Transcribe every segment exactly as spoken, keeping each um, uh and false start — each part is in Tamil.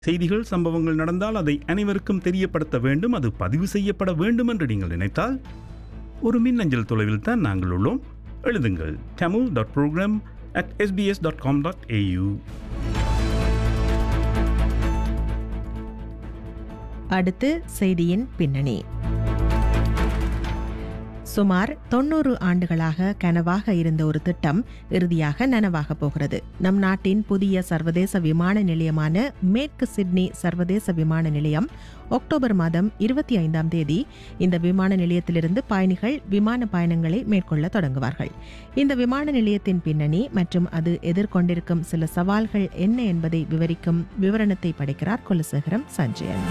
செய்திகள், சம்பவங்கள் நடந்தால் அதை அனைவருக்கும் தெரியப்படுத்த வேண்டும், அது பதிவு செய்யப்பட வேண்டும் என்று நீங்கள் நினைத்தால் ஒரு மின்னஞ்சல் தொலைவில் தான் நாங்கள் உள்ளோம். எழுதுங்கள் tamil dot program at s b s dot com dot a u. அடுத்து செய்தியின் பின்னணி. சுமார் தொன்னூறு ஆண்டுகளாக கனவாக இருந்த ஒரு திட்டம் இறுதியாக நனவாக போகிறது. நம் நாட்டின் புதிய சர்வதேச விமான நிலையமான மேற்கு சிட்னி சர்வதேச விமான நிலையம் அக்டோபர் மாதம் இருபத்தி ஐந்தாம் தேதி இந்த விமான நிலையத்திலிருந்து பயணிகள் விமான பயணங்களை மேற்கொள்ள தொடங்குவார்கள். இந்த விமான நிலையத்தின் பின்னணி மற்றும் அது எதிர்கொண்டிருக்கும் சில சவால்கள் என்ன என்பதை விவரிக்கும் விவரணத்தை படைக்கிறார் குலசேகரம் சஞ்சயன்.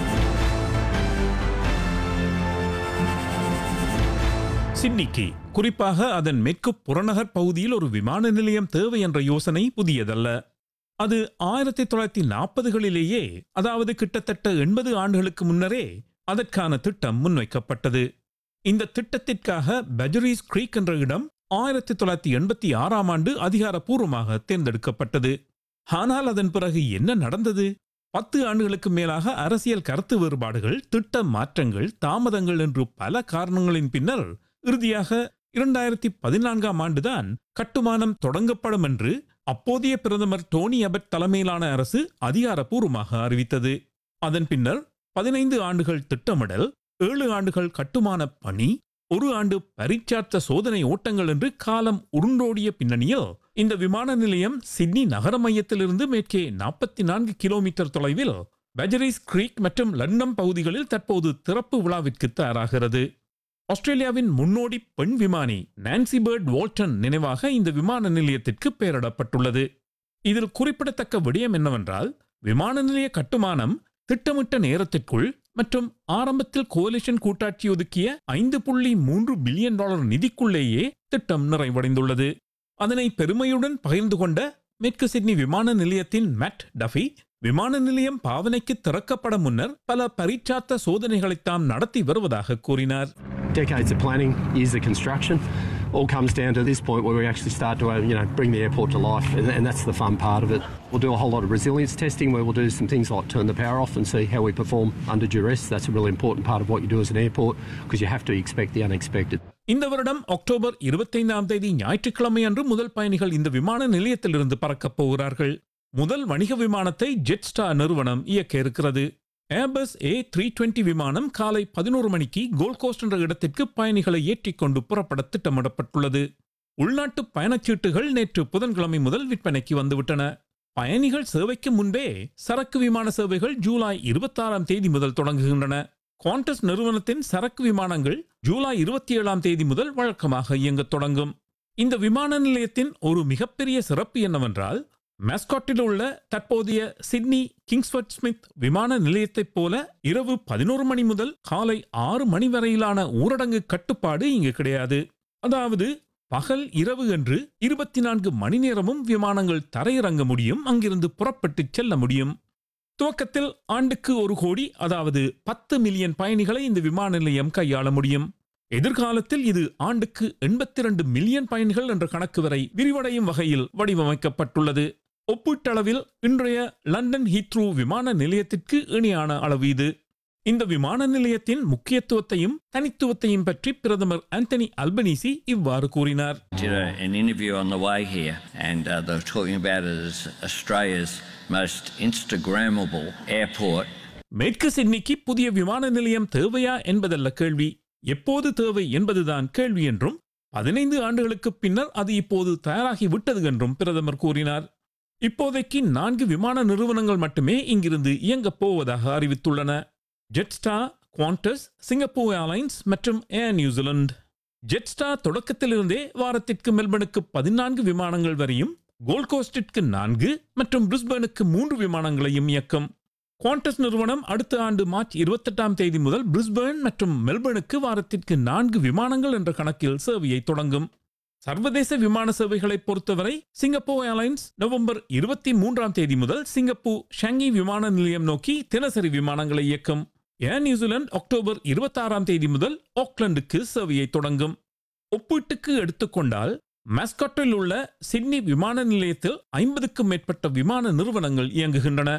சிட்னிக்கு, குறிப்பாக அதன் மேற்கு புறநகர் பகுதியில் ஒரு விமான நிலையம் தேவை என்ற யோசனை புதியதல்ல. அது ஆயிரத்தி தொள்ளாயிரத்தி நாற்பதுகளிலேயே, அதாவது கிட்டத்தட்ட எண்பது ஆண்டுகளுக்கு முன்னரே அதற்கான திட்டம் முன்வைக்கப்பட்டது. இந்த திட்டத்திற்காக பஜரீஸ் கிரீக் என்ற இடம் ஆயிரத்தி தொள்ளாயிரத்தி எண்பத்தி ஆறாம் ஆண்டு அதிகாரப்பூர்வமாக தேர்ந்தெடுக்கப்பட்டது. ஆனால் அதன் பிறகு என்ன நடந்தது? பத்து ஆண்டுகளுக்கு மேலாக அரசியல் கருத்து வேறுபாடுகள், திட்ட மாற்றங்கள், தாமதங்கள் என்று பல காரணங்களின் பின்னர் இறுதியாக இரண்டாயிரத்தி பதினான்காம் ஆண்டுதான் கட்டுமானம் தொடங்கப்படும் என்று அப்போதைய பிரதமர் டோனி அபட் தலைமையிலான அரசு அதிகாரப்பூர்வமாக அறிவித்தது. அதன் பின்னர் பதினைந்து ஆண்டுகள் திட்டமிடல், ஏழு ஆண்டுகள் கட்டுமான பணி, ஒரு ஆண்டு பரீட்சார்த்த சோதனை ஓட்டங்கள் என்று காலம் உருண்டோடிய பின்னணியில் இந்த விமான நிலையம் சிட்னி நகர மையத்திலிருந்து மேற்கே நாற்பத்தி நான்கு கிலோமீட்டர் தொலைவில் பஜரீஸ் கிரீக் மற்றும் லண்டம் பகுதிகளில் தற்போது திறப்பு விழாவிற்கு தயாராகிறது. ஆஸ்திரேலியாவின் முன்னோடி பெண் விமானி நான்சி பேர்ட் வால்டன் நினைவாக இந்த விமான நிலையத்திற்கு பெயரிடப்பட்டுள்ளது. இதில் குறிப்பிடத்தக்க விடயம் என்னவென்றால், விமான நிலைய கட்டுமானம் திட்டமிட்ட நேரத்திற்குள் மற்றும் ஆரம்பத்தில் கோலிஷன் கூட்டாட்சி ஒதுக்கிய ஐந்து புள்ளி மூன்று பில்லியன் டாலர் நிதிக்குள்ளேயே திட்டம் நிறைவடைந்துள்ளது. அதனை பெருமையுடன் பகிர்ந்து கொண்ட மேற்கு சிட்னி விமான நிலையத்தின் மேட் டஃபி, விமான நிலையம் பாவனைக்கு திறக்கப்பட முன்னர் பல பரீட்சார்த்த சோதனைகளை தாம் நடத்தி வருவதாக கூறினார். Decades of planning, years of construction, all comes down to this point where we actually start to, you know, bring the airport to life, and, and that's the fun part of it. We'll do a whole lot of resilience testing where we'll do some things like turn the power off and see how we perform under duress. That's a really important part of what you do as an airport, because you have to expect the unexpected. இந்த வருடம் அக்டோபர் இருபத்தைந்தாம் தேதி ஞாயிற்றுக்கிழமை அன்று முதல் பயணிகள் இந்த விமான நிலையத்திலிருந்து பறக்கப் போகிறார்கள். முதல் வணிக விமானத்தை ஜெட்ஸ்டா நிறுவனம் இயக்க இருக்கிறது. ஏர்பஸ் ஏ த்ரீ டுவெண்ட்டி விமானம் காலை பதினோரு மணிக்கு கோல்ட் கோஸ்ட் என்ற இடத்திற்கு பயணிகளை ஏற்றிக்கொண்டு புறப்பட திட்டமிடப்பட்டுள்ளது. உள்நாட்டு பயணச்சீட்டுகள் நேற்று புதன்கிழமை முதல் விற்பனைக்கு வந்துவிட்டன. பயணிகள் சேவைக்கு முன்பே சரக்கு விமான சேவைகள் ஜூலை இருபத்தாறாம் தேதி முதல் தொடங்குகின்றன. குவாண்டஸ் நிறுவனத்தின் சரக்கு விமானங்கள் ஜூலை இருபத்தி ஏழாம் தேதி முதல் வழக்கமாக இயங்கத் தொடங்கும். இந்த விமான நிலையத்தின் ஒரு மிகப்பெரிய சிறப்பு என்னவென்றால், மேஸ்காட்டில் உள்ள தற்போதைய சிட்னி கிங்ஸ்வர்த் ஸ்மித் விமான நிலையத்தைப் போல இரவு பதினோரு மணி முதல் காலை ஆறு மணி வரையிலான ஊரடங்கு கட்டுப்பாடு இங்கு கிடையாது. அதாவது பகல் இரவு என்று இருபத்தி நான்கு மணி நேரமும் விமானங்கள் தரையிறங்க முடியும், அங்கிருந்து புறப்பட்டு செல்ல முடியும். துவக்கத்தில் ஆண்டுக்கு ஒரு கோடி, அதாவது பத்து மில்லியன் பயணிகளை இந்த விமான நிலையம் கையாள முடியும். எதிர்காலத்தில் இது ஆண்டுக்கு எண்பத்தி இரண்டு மில்லியன் பயணிகள் என்ற கணக்கு வரை விரிவடையும் வகையில் வடிவமைக்கப்பட்டுள்ளது. ஒப்பீட்டளவில் இன்றைய லண்டன் ஹீத்ரூ விமான நிலையத்திற்கு இணையான அளவு இது. இந்த விமான நிலையத்தின் முக்கியத்துவத்தையும் தனித்துவத்தையும் பற்றி பிரதமர் ஆந்தனி அல்பனீசி இவ்வாறு கூறினார். Did a, an interview on the way here and uh, they were talking about it as Australia's most Instagrammable airport. மேற்கு சிட்னிக்கு புதிய விமான நிலையம் தேவையா என்பதல்ல கேள்வி, எப்போது தேவை என்பதுதான் கேள்வி என்றும், பதினைந்து ஆண்டுகளுக்கு பின்னர் அது இப்போது தயாராகி விட்டது என்றும் பிரதமர் கூறினார். இப்போதைக்கு நான்கு விமான நிறுவனங்கள் மட்டுமே இங்கிருந்து இயங்கப் போவதாக அறிவித்துள்ளன. ஜெட்ஸ்டா, குவாண்டஸ், சிங்கப்பூர் ஏர்லைன்ஸ் மற்றும் ஏர் நியூசிலாந்து. ஜெட்ஸ்டா தொடக்கத்திலிருந்தே வாரத்திற்கு மெல்பர்னுக்கு பதினான்கு விமானங்கள் வரையும், கோல்ட் கோஸ்டிற்கு நான்கு மற்றும் பிரிஸ்பேனுக்கு மூன்று விமானங்களையும் இயக்கும். குவாண்டஸ் நிறுவனம் அடுத்த ஆண்டு மார்ச் இருபத்தெட்டாம் தேதி முதல் பிரிஸ்பேன் மற்றும் மெல்பர்னுக்கு வாரத்திற்கு நான்கு விமானங்கள் என்ற கணக்கில் சேவையை தொடங்கும். சர்வதேச விமான சேவைகளை பொறுத்தவரை சிங்கப்பூர் ஏர்லைன்ஸ் நவம்பர் இருபத்தி மூன்றாம் தேதி முதல் சிங்கப்பூர் ஷாங்கி விமான நிலையம் நோக்கி தினசரி விமானங்களை இயக்கும். ஏர் நியூசிலாந்து அக்டோபர் இருபத்தாறாம் தேதி முதல் ஆக்லாந்துக்கு சேவையை தொடங்கும். ஒப்பீட்டுக்கு எடுத்துக்கொண்டால் மேஸ்காட்டில் உள்ள சிட்னி விமான நிலையத்தில் ஐம்பதுக்கும் மேற்பட்ட விமான நிறுவனங்கள் இயங்குகின்றன.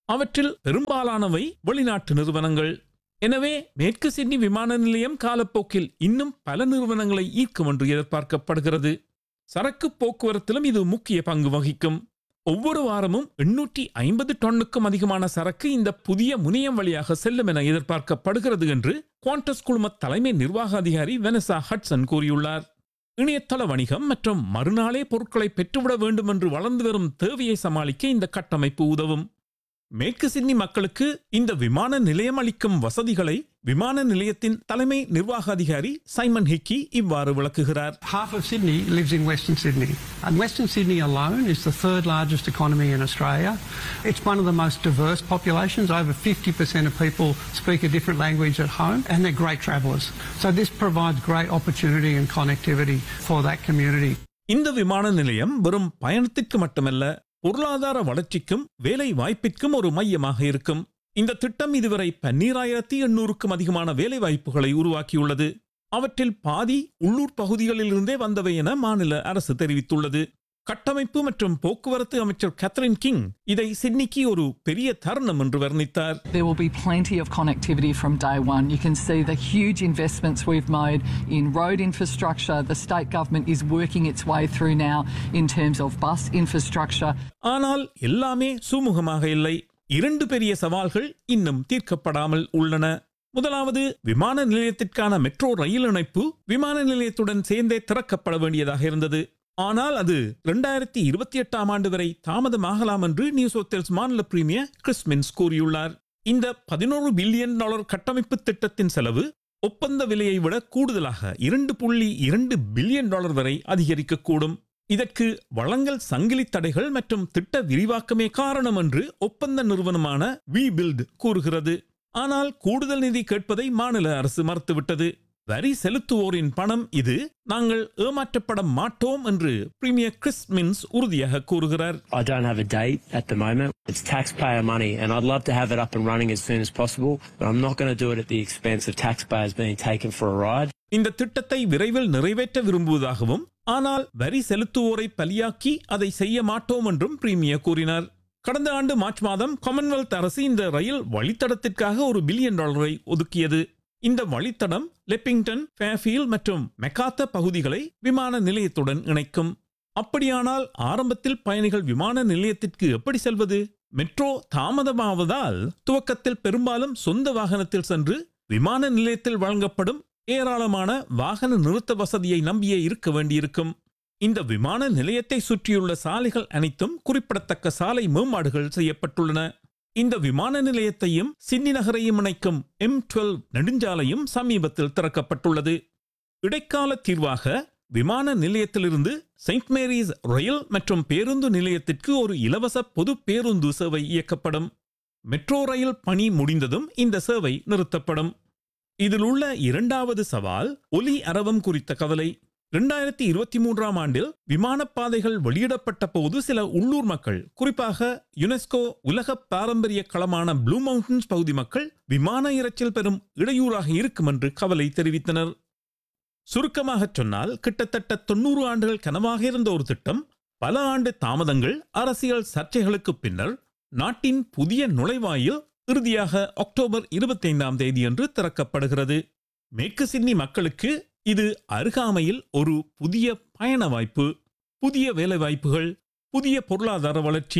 அவற்றில் பெரும்பாலானவை வெளிநாட்டு நிறுவனங்கள். எனவே மேற்கு சிட்னி விமான நிலையம் காலப்போக்கில் இன்னும் பல நிறுவனங்களை ஈர்க்கும் என்று எதிர்பார்க்கப்படுகிறது. சரக்கு போக்குவரத்திலும் இது முக்கிய பங்கு வகிக்கும். ஒவ்வொரு வாரமும் எண்ணூற்றி ஐம்பது டன்னுக்கும் அதிகமான சரக்கு இந்த புதிய முனையம் வழியாக செல்லும் என எதிர்பார்க்கப்படுகிறது என்று குவாண்டஸ் குழும தலைமை நிர்வாக அதிகாரி வெனசா ஹட்சன் கூறியுள்ளார். இணையதள வணிகம் மற்றும் மறுநாளே பொருட்களை பெற்றுவிட வேண்டும் என்று வளர்ந்து வரும் தேவையை சமாளிக்க இந்த கட்டமைப்பு உதவும். மேற்கு சிட்னி மக்களுக்கு இந்த விமான நிலையம் அளிக்கும் வசதிகளை விமான நிலையத்தின் தலைமை நிர்வாக அதிகாரி சைமன் ஹிக்கி இவ்வாறு விளக்குகிறார். Half of Sydney lives in Western Sydney, and Western Sydney alone is the third largest economy in Australia. It's one of the most diverse populations. Over fifty percent of people speak a different language at home, and they're great travellers. So this provides great opportunity and connectivity for that community. இந்த விமான நிலையம் வெறும் பயணத்திற்கு மட்டுமல்ல, பொருளாதார வளர்ச்சிக்கும் வேலை வாய்ப்பிற்கும் ஒரு மையமாக இருக்கும். இந்த திட்டம் இதுவரை பன்னீராயிரத்தி எண்ணூறுக்கும் அதிகமான வேலை வாய்ப்புகளை உருவாக்கியுள்ளது. அவற்றில் பாதி உள்ளூர் பகுதிகளிலிருந்தே வந்தவை என மாநில அரசு தெரிவித்துள்ளது. கட்டமைப்பு மற்றும் போக்குவரத்து அமைச்சர் கேத்ரின் கிங் இதை சிட்னிக்கு ஒரு பெரிய தருணம் என்று வர்ணித்தார். There will be plenty of connectivity from day one. You can see the huge investments we've made in road infrastructure. The state government is working its way through now in terms of bus infrastructure. ஆனால் எல்லாமே சுமூகமாக இல்லை. இரண்டு பெரிய சவால்கள் இன்னும் தீர்க்கப்படாமல் உள்ளன. முதலாவது, விமான நிலையத்திற்கான மெட்ரோ ரயில் இணைப்பு விமான நிலையத்துடன் சேர்ந்தே திறக்கப்பட வேண்டியதாக இருந்தது. ஆனால் அது இரண்டாயிரத்தி இருபத்தி எட்டாம் ஆண்டு வரை தாமதமாகலாம் என்று நியூ சவுத் வேல்ஸ் மாநில பிரீமியர் கிறிஸ் மின்ஸ் கூறியுள்ளார். இந்த பதினோரு பில்லியன் டாலர் கட்டமைப்பு திட்டத்தின் செலவு ஒப்பந்த விலையை விட கூடுதலாக இரண்டு புள்ளி இரண்டு பில்லியன் டாலர் வரை அதிகரிக்கக்கூடும். இதற்கு வழங்கல் சங்கிலி தடைகள் மற்றும் திட்ட விரிவாக்கமே காரணம் என்று ஒப்பந்த நிறுவனமான வி பில்ட் கூறுகிறது. ஆனால் கூடுதல் நிதி கேட்பதை மாநில அரசு மறுத்துவிட்டது. வரி செலுத்துவோரின் பணம் இது, நாங்கள் ஏமாற்றப்பட மாட்டோம் என்று பிரீமியர் கிறிஸ் மின்ஸ் உறுதியாக கூறுகிறார். I don't have a date at the moment. It's taxpayer money and I'd love to have it up and running as soon as possible, but I'm not going to do it at the expense of taxpayers being taken for a ride. இந்த திட்டத்தை விரைவில் நிறைவேற்ற விரும்புவதாகவும் ஆனால் வரி செலுத்துவோரை பலியாக்கி அதை செய்ய மாட்டோம் என்றும் பிரீமியர் கூறினார். கடந்த ஆண்டு மார்ச் மாதம் காமன்வெல்த் அரசு இந்த ரயில் வழித்தடத்திற்காக ஒரு பில்லியன் டாலரை ஒதுக்கியது. இந்த வழித்தடம் லெப்பிங்டன், ஃபேர்ஃபீல்ட் மற்றும் மெக்காத்த பகுதிகளை விமான நிலையத்துடன் இணைக்கும். அப்படியானால் ஆரம்பத்தில் பயணிகள் விமான நிலையத்திற்கு எப்படி செல்வது? மெட்ரோ தாமதமாவதால் துவக்கத்தில் பெரும்பாலும் சொந்த வாகனத்தில் சென்று விமான நிலையத்தில் வழங்கப்படும் ஏராளமான வாகன நிறுத்த வசதியை நம்பியே இருக்க வேண்டியிருக்கும். இந்த விமான நிலையத்தை சுற்றியுள்ள சாலைகள் அனைத்தும் குறிப்பிடத்தக்க சாலை மேம்பாடுகள் செய்யப்பட்டுள்ளன. இந்த விமான நிலையத்தையும் சிட்னி நகரையும் இணைக்கும் எம் பன்னிரண்டு நெடுஞ்சாலையும் சமீபத்தில் திறக்கப்பட்டுள்ளது. இடைக்கால தீர்வாக விமான நிலையத்திலிருந்து செயின்ட் மேரிஸ் ரயில் மற்றும் பேருந்து நிலையத்திற்கு ஒரு இலவச பொது பேருந்து சேவை இயக்கப்படும். மெட்ரோ ரயில் பணி முடிந்ததும் இந்த சேவை நிறுத்தப்படும். இதில் உள்ள இரண்டாவது சவால் ஒலி அரவம் குறித்த கவலை. இரண்டாயிரத்தி இருபத்தி மூன்றாம் ஆண்டில் விமானப்பாதைகள் வெளியிடப்பட்ட போது சில உள்ளூர் மக்கள், குறிப்பாக யுனெஸ்கோ உலக பாரம்பரிய களமான ப்ளூ மவுண்டன்ஸ் பகுதி மக்கள் விமான இரைச்சல் பெரும் இடையூறாக இருக்கும் என்று கவலை தெரிவித்தனர். சுருக்கமாக சொன்னால், கிட்டத்தட்ட தொன்னூறு ஆண்டுகள் கனவாக இருந்த ஒரு திட்டம் பல ஆண்டு தாமதங்கள், அரசியல் சர்ச்சைகளுக்கு பின்னர் நாட்டின் புதிய நுழைவாயில் இறுதியாக அக்டோபர் இருபத்தி ஐந்தாம் தேதியன்று திறக்கப்படுகிறது. மேற்கு சிட்னி மக்களுக்கு இது அருகாமையில் ஒரு புதிய பயண வாய்ப்பு, புதிய வேலை வாய்ப்புகள், புதிய பொருளாதார வளர்ச்சி.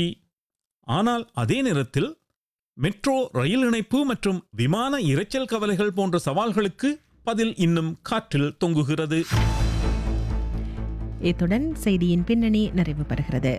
ஆனால் அதே நேரத்தில் மெட்ரோ ரயில் இணைப்பு மற்றும் விமான இரைச்சல் கவலைகள் போன்ற சவால்களுக்கு பதில் இன்னும் காற்றில் தொங்குகிறது. இத்துடன் செய்தியின் பின்னணி நிறைவு பெறுகிறது.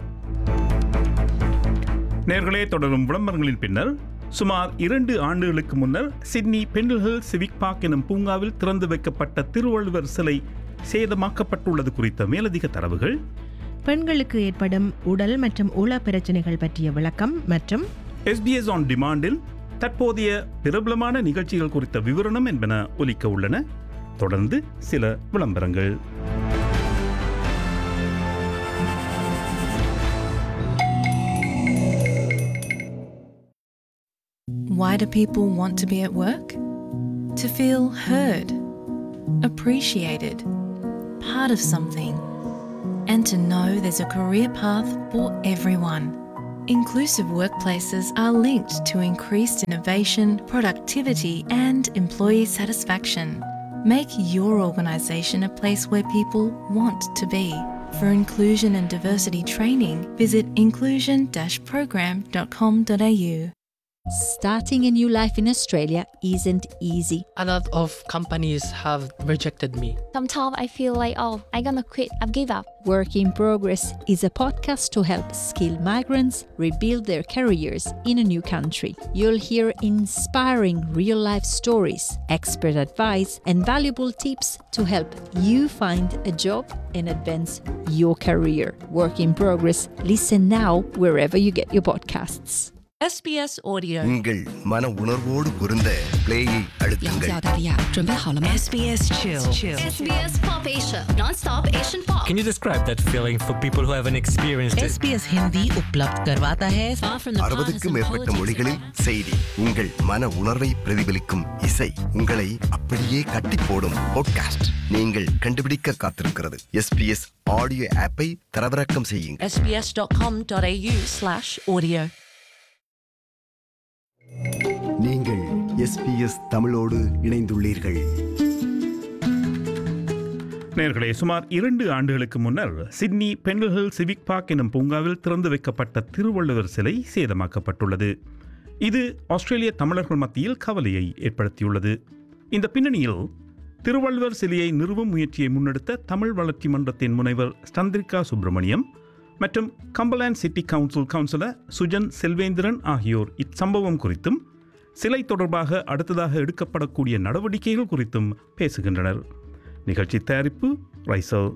நேர்களே, தொடரும் விளம்பரங்களின் பின்னர் சுமார் இரண்டு ஆண்டுகளுக்கு முன்னர் சிட்னி பெண்டில் ஹில் சிவிக் பார்க் எனும் பூங்காவில் திறந்து வைக்கப்பட்ட திருவள்ளுவர் சிலை சேதமாக்கப்பட்டுள்ளது குறித்த மேலதிக தரவுகள், பெண்களுக்கு ஏற்படும் உடல் மற்றும் உள பிரச்சனைகள் பற்றிய விளக்கம் மற்றும் எஸ்பிஎஸ் ஆன் டிமாண்டில் தற்போதைய பிரபலமான நிகழ்ச்சிகள் குறித்த விவரணம் என்பன ஒலிக்க உள்ளன. தொடர்ந்து சில விளம்பரங்கள். Why do people want to be at work? To feel heard, appreciated, part of something, and to know there's a career path for everyone. Inclusive workplaces are linked to increased innovation, productivity, and employee satisfaction. Make your organisation a place where people want to be. For inclusion and diversity training, visit inclusion dash program dot com dot a u. Starting a new life in Australia isn't easy. A lot of companies have rejected me. Sometimes I feel like, oh, I'm gonna quit, I've give up. Work in Progress is a podcast to help skilled migrants rebuild their careers in a new country. You'll hear inspiring real-life stories, expert advice, and valuable tips to help you find a job and advance your career. Work in Progress. Listen now wherever you get your podcasts. S B S Audio. உங்கள் மன உணர்வோடு பொருந்த பிளேயை அழுத்துங்கள். S B S Chill. S B S Pop Asia. Non-stop Asian pop. Can you describe that feeling for people who haven't experienced it? S B S Hindi उपलब्ध करवाता है. அறுபதுக்கும் மேற்பட்ட மொழிகளில் செய்தி. உங்கள் மன உணர்வை பிரதிபலிக்கும் இசை. உங்களை அப்படியே கட்டி போடும் பாட்காஸ்ட். நீங்கள் கண்டுபிடிக்க காத்திருக்கிறது. S B S ஆடியோ ஆப்பை தரவிறக்கம் செய்யுங்கள். S B S dot com dot a u slash audio. நீங்கள் S B S தமிழோடு இணைந்துள்ளீர்கள். நேயர்களே, சுமார் இரண்டு ஆண்டுகளுக்கு முன்னர் சிட்னி பெண்டல் ஹில் சிவிக் பார்க் எனும் பூங்காவில் திறந்து வைக்கப்பட்ட திருவள்ளுவர் சிலை சேதமாக்கப்பட்டுள்ளது. இது ஆஸ்திரேலிய தமிழர்கள் மத்தியில் கவலையை ஏற்படுத்தியுள்ளது. இந்த பின்னணியில் திருவள்ளுவர் சிலையை நிறுவும் முயற்சியை முன்னெடுத்த தமிழ் வளர்ச்சி மன்றத்தின் முனைவர் சந்திரிகா சுப்பிரமணியம் மற்றும் Cumberland city council councillor Sujan Selvendran ஆகியோர் இச்சம்பவம் குறித்தும் சிலை தொடர்பாக அடுத்ததாக எடுக்கப்படக்கூடிய நடவடிக்கைகள் குறித்தும் பேசுகின்றனர். நிகழ்ச்சி தயாரிப்பு ரைசல்.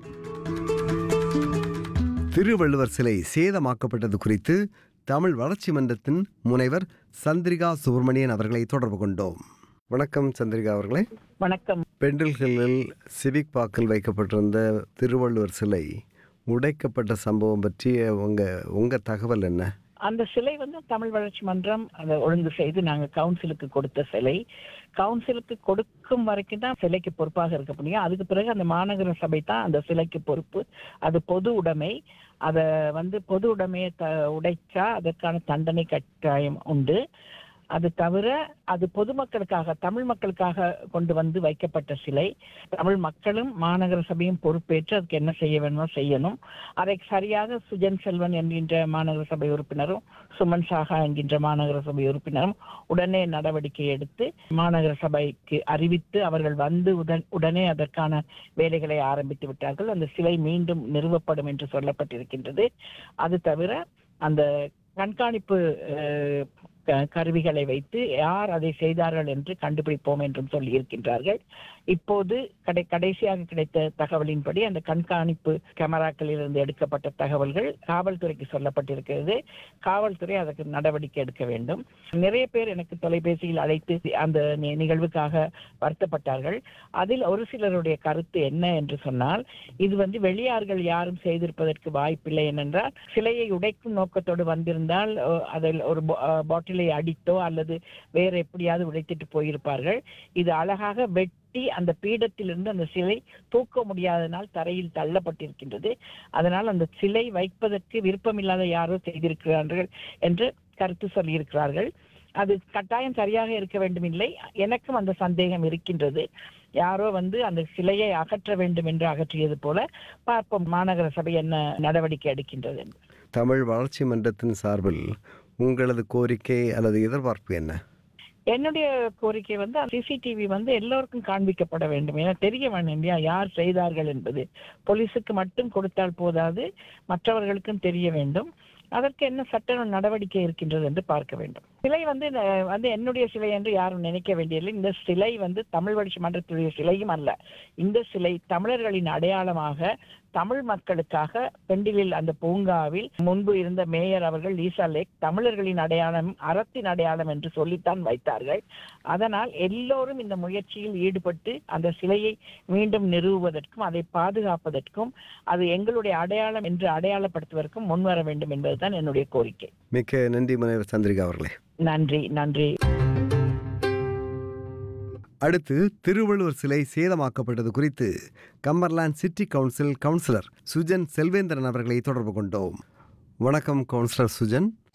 திருவள்ளுவர் சிலை சேதமாக்கப்பட்டது குறித்து தமிழ் வளர்ச்சி மன்றத்தின் முனைவர் சந்திரிகா சுப்பிரமணியன் அவர்களை தொடர்பு கொண்டோம். வணக்கம் சந்திரிகா அவர்களே. வணக்கம். பெண்டல் ஹில்லில் சிவிக் பார்க்கில் வைக்கப்பட்டிருந்த திருவள்ளுவர் சிலை உடைக்கப்பட்ட சம்பவம் பற்றி உங்க உங்க தகவல் என்ன? அந்த சிலை வந்து தமிழ் வளர்ச்சி மன்றம் அதை ஒழுங்கு செய்து நாங்கள் கவுன்சிலுக்கு கொடுத்த சிலை. கவுன்சிலுக்கு கொடுக்கும் வரைக்கும் தான் சிலைக்கு பொறுப்பாக இருக்க முடியும். அதுக்கு பிறகு அந்த மாநகர சபை தான் அந்த சிலைக்கு பொறுப்பு. அது பொது உடைமை. அதை வந்து பொது உடைமையை த உடைச்சா அதற்கான தண்டனை கட்டாயம் உண்டு. அது தவிர அது பொதுமக்களுக்காக தமிழ் மக்களுக்காக கொண்டு வந்து வைக்கப்பட்ட சிலை. தமிழ் மக்களும் மாநகர சபையும் பொறுப்பேற்று அதுக்கு என்ன செய்ய வேணுமோ செய்யணும். அதை சரியாக சுஜன் செல்வன் என்கின்ற மாநகர சபை உறுப்பினரும் சுமன் சாகா என்கின்ற மாநகர சபை உறுப்பினரும் உடனே நடவடிக்கை எடுத்து மாநகர சபைக்கு அறிவித்து அவர்கள் வந்து உடன் உடனே அதற்கான வேலைகளை ஆரம்பித்து விட்டார்கள். அந்த சிலை மீண்டும் நிறுவப்படும் என்று சொல்லப்பட்டிருக்கின்றது. அது தவிர அந்த கண்காணிப்பு கருவிகளை வைத்து யார் அதை செய்தார்கள் என்று கண்டுபிடிப்போம் என்றும் சொல்லி இருக்கின்றார்கள். இப்போது கடை கடைசியாக கிடைத்த தகவலின்படி அந்த கண்காணிப்பு கேமராக்களில் இருந்து எடுக்கப்பட்ட தகவல்கள் காவல்துறைக்கு சொல்லப்பட்டிருக்கிறது. காவல்துறை அதற்கு நடவடிக்கை எடுக்க வேண்டும். நிறைய பேர் எனக்கு தொலைபேசியில் அழைத்து அந்த நிகழ்வுக்காக வருத்தப்பட்டார்கள். அதில் ஒரு சிலருடைய கருத்து என்ன என்று சொன்னால், இது வந்து வெளியார்கள் யாரும் செய்திருப்பதற்கு வாய்ப்பில்லை. ஏனென்றால் சிலையை உடைக்கும் நோக்கத்தோடு வந்திருந்தால் அதில் ஒரு பாட்டிலை அடித்தோ அல்லது வேற எப்படியாவது உடைத்திட்டு போயிருப்பார்கள். இது அழகாக வெட்டி அந்த பீடத்திலிருந்து அந்த சிலை தூக்க முடியாதனால் தரையில் தள்ளப்பட்டிருக்கின்றது. அதனால் அந்த சிலை வைப்பதற்கு விருப்பமில்லாத யாரோ செய்திருக்கிறார்கள் என்று கருத்து சொல்லியிருக்கிறார்கள். அது கட்டாயம் சரியாக இருக்க வேண்டும் இல்லை. எனக்கும் அந்த சந்தேகம் இருக்கின்றது. யாரோ வந்து அந்த சிலையை அகற்ற வேண்டும் என்று அகற்றியது போல பார்ப்போம் மாநகர சபை என்ன நடவடிக்கை எடுக்கின்றது என்று. தமிழ் வளர்ச்சி மன்றத்தின் சார்பில் உங்களது கோரிக்கை அல்லது எதிர்பார்ப்பு என்ன? என்னுடைய கோரிக்கை வந்து சிசிடிவி வந்து எல்லோருக்கும் காண்பிக்கப்பட வேண்டும். ஏன்னா தெரிய வேண்டும் இல்லையா யார் செய்தார்கள் என்பது. போலீஸுக்கு மட்டும் கொடுத்தால் போதாது, மற்றவர்களுக்கும் தெரிய வேண்டும். அதற்கு என்ன சட்ட நடவடிக்கை இருக்கின்றது என்று பார்க்க வேண்டும். சிலை வந்து வந்து என்னுடைய சிலை என்று யாரும் நினைக்க வேண்டியதில்லை. இந்த சிலை வந்து தமிழ் வளர்ச்சி மன்றத்துடைய சிலையும் அல்ல. இந்த சிலை தமிழர்களின் அடையாளமாக தமிழ் மக்களுக்காக பெண்டிலில் அந்த பூங்காவில் முன்பு இருந்த மேயர் அவர்கள் லீசா லேக் தமிழர்களின் அடையாளம் அறத்தின் அடையாளம் என்று சொல்லித்தான் வைத்தார்கள். அதனால் எல்லோரும் இந்த முயற்சியில் ஈடுபட்டு அந்த சிலையை மீண்டும் நிறுவுவதற்கும் அதை பாதுகாப்பதற்கும் அது எங்களுடைய அடையாளம் என்று அடையாளப்படுத்துவதற்கும் முன்வர வேண்டும் என்பதுதான் என்னுடைய கோரிக்கை. மிக்க நன்றி முனைவர் சந்திரிகா அவர்களே. நன்றி நன்றி. அடுத்து திருவள்ளுவர் சிலை சேதமாக்கப்பட்டது குறித்து Cumberland city council councillor Sujan Selvendran அவர்களை தொடர்பு கொண்டோம். வணக்கம் கவுன்சிலர் சுஜன்.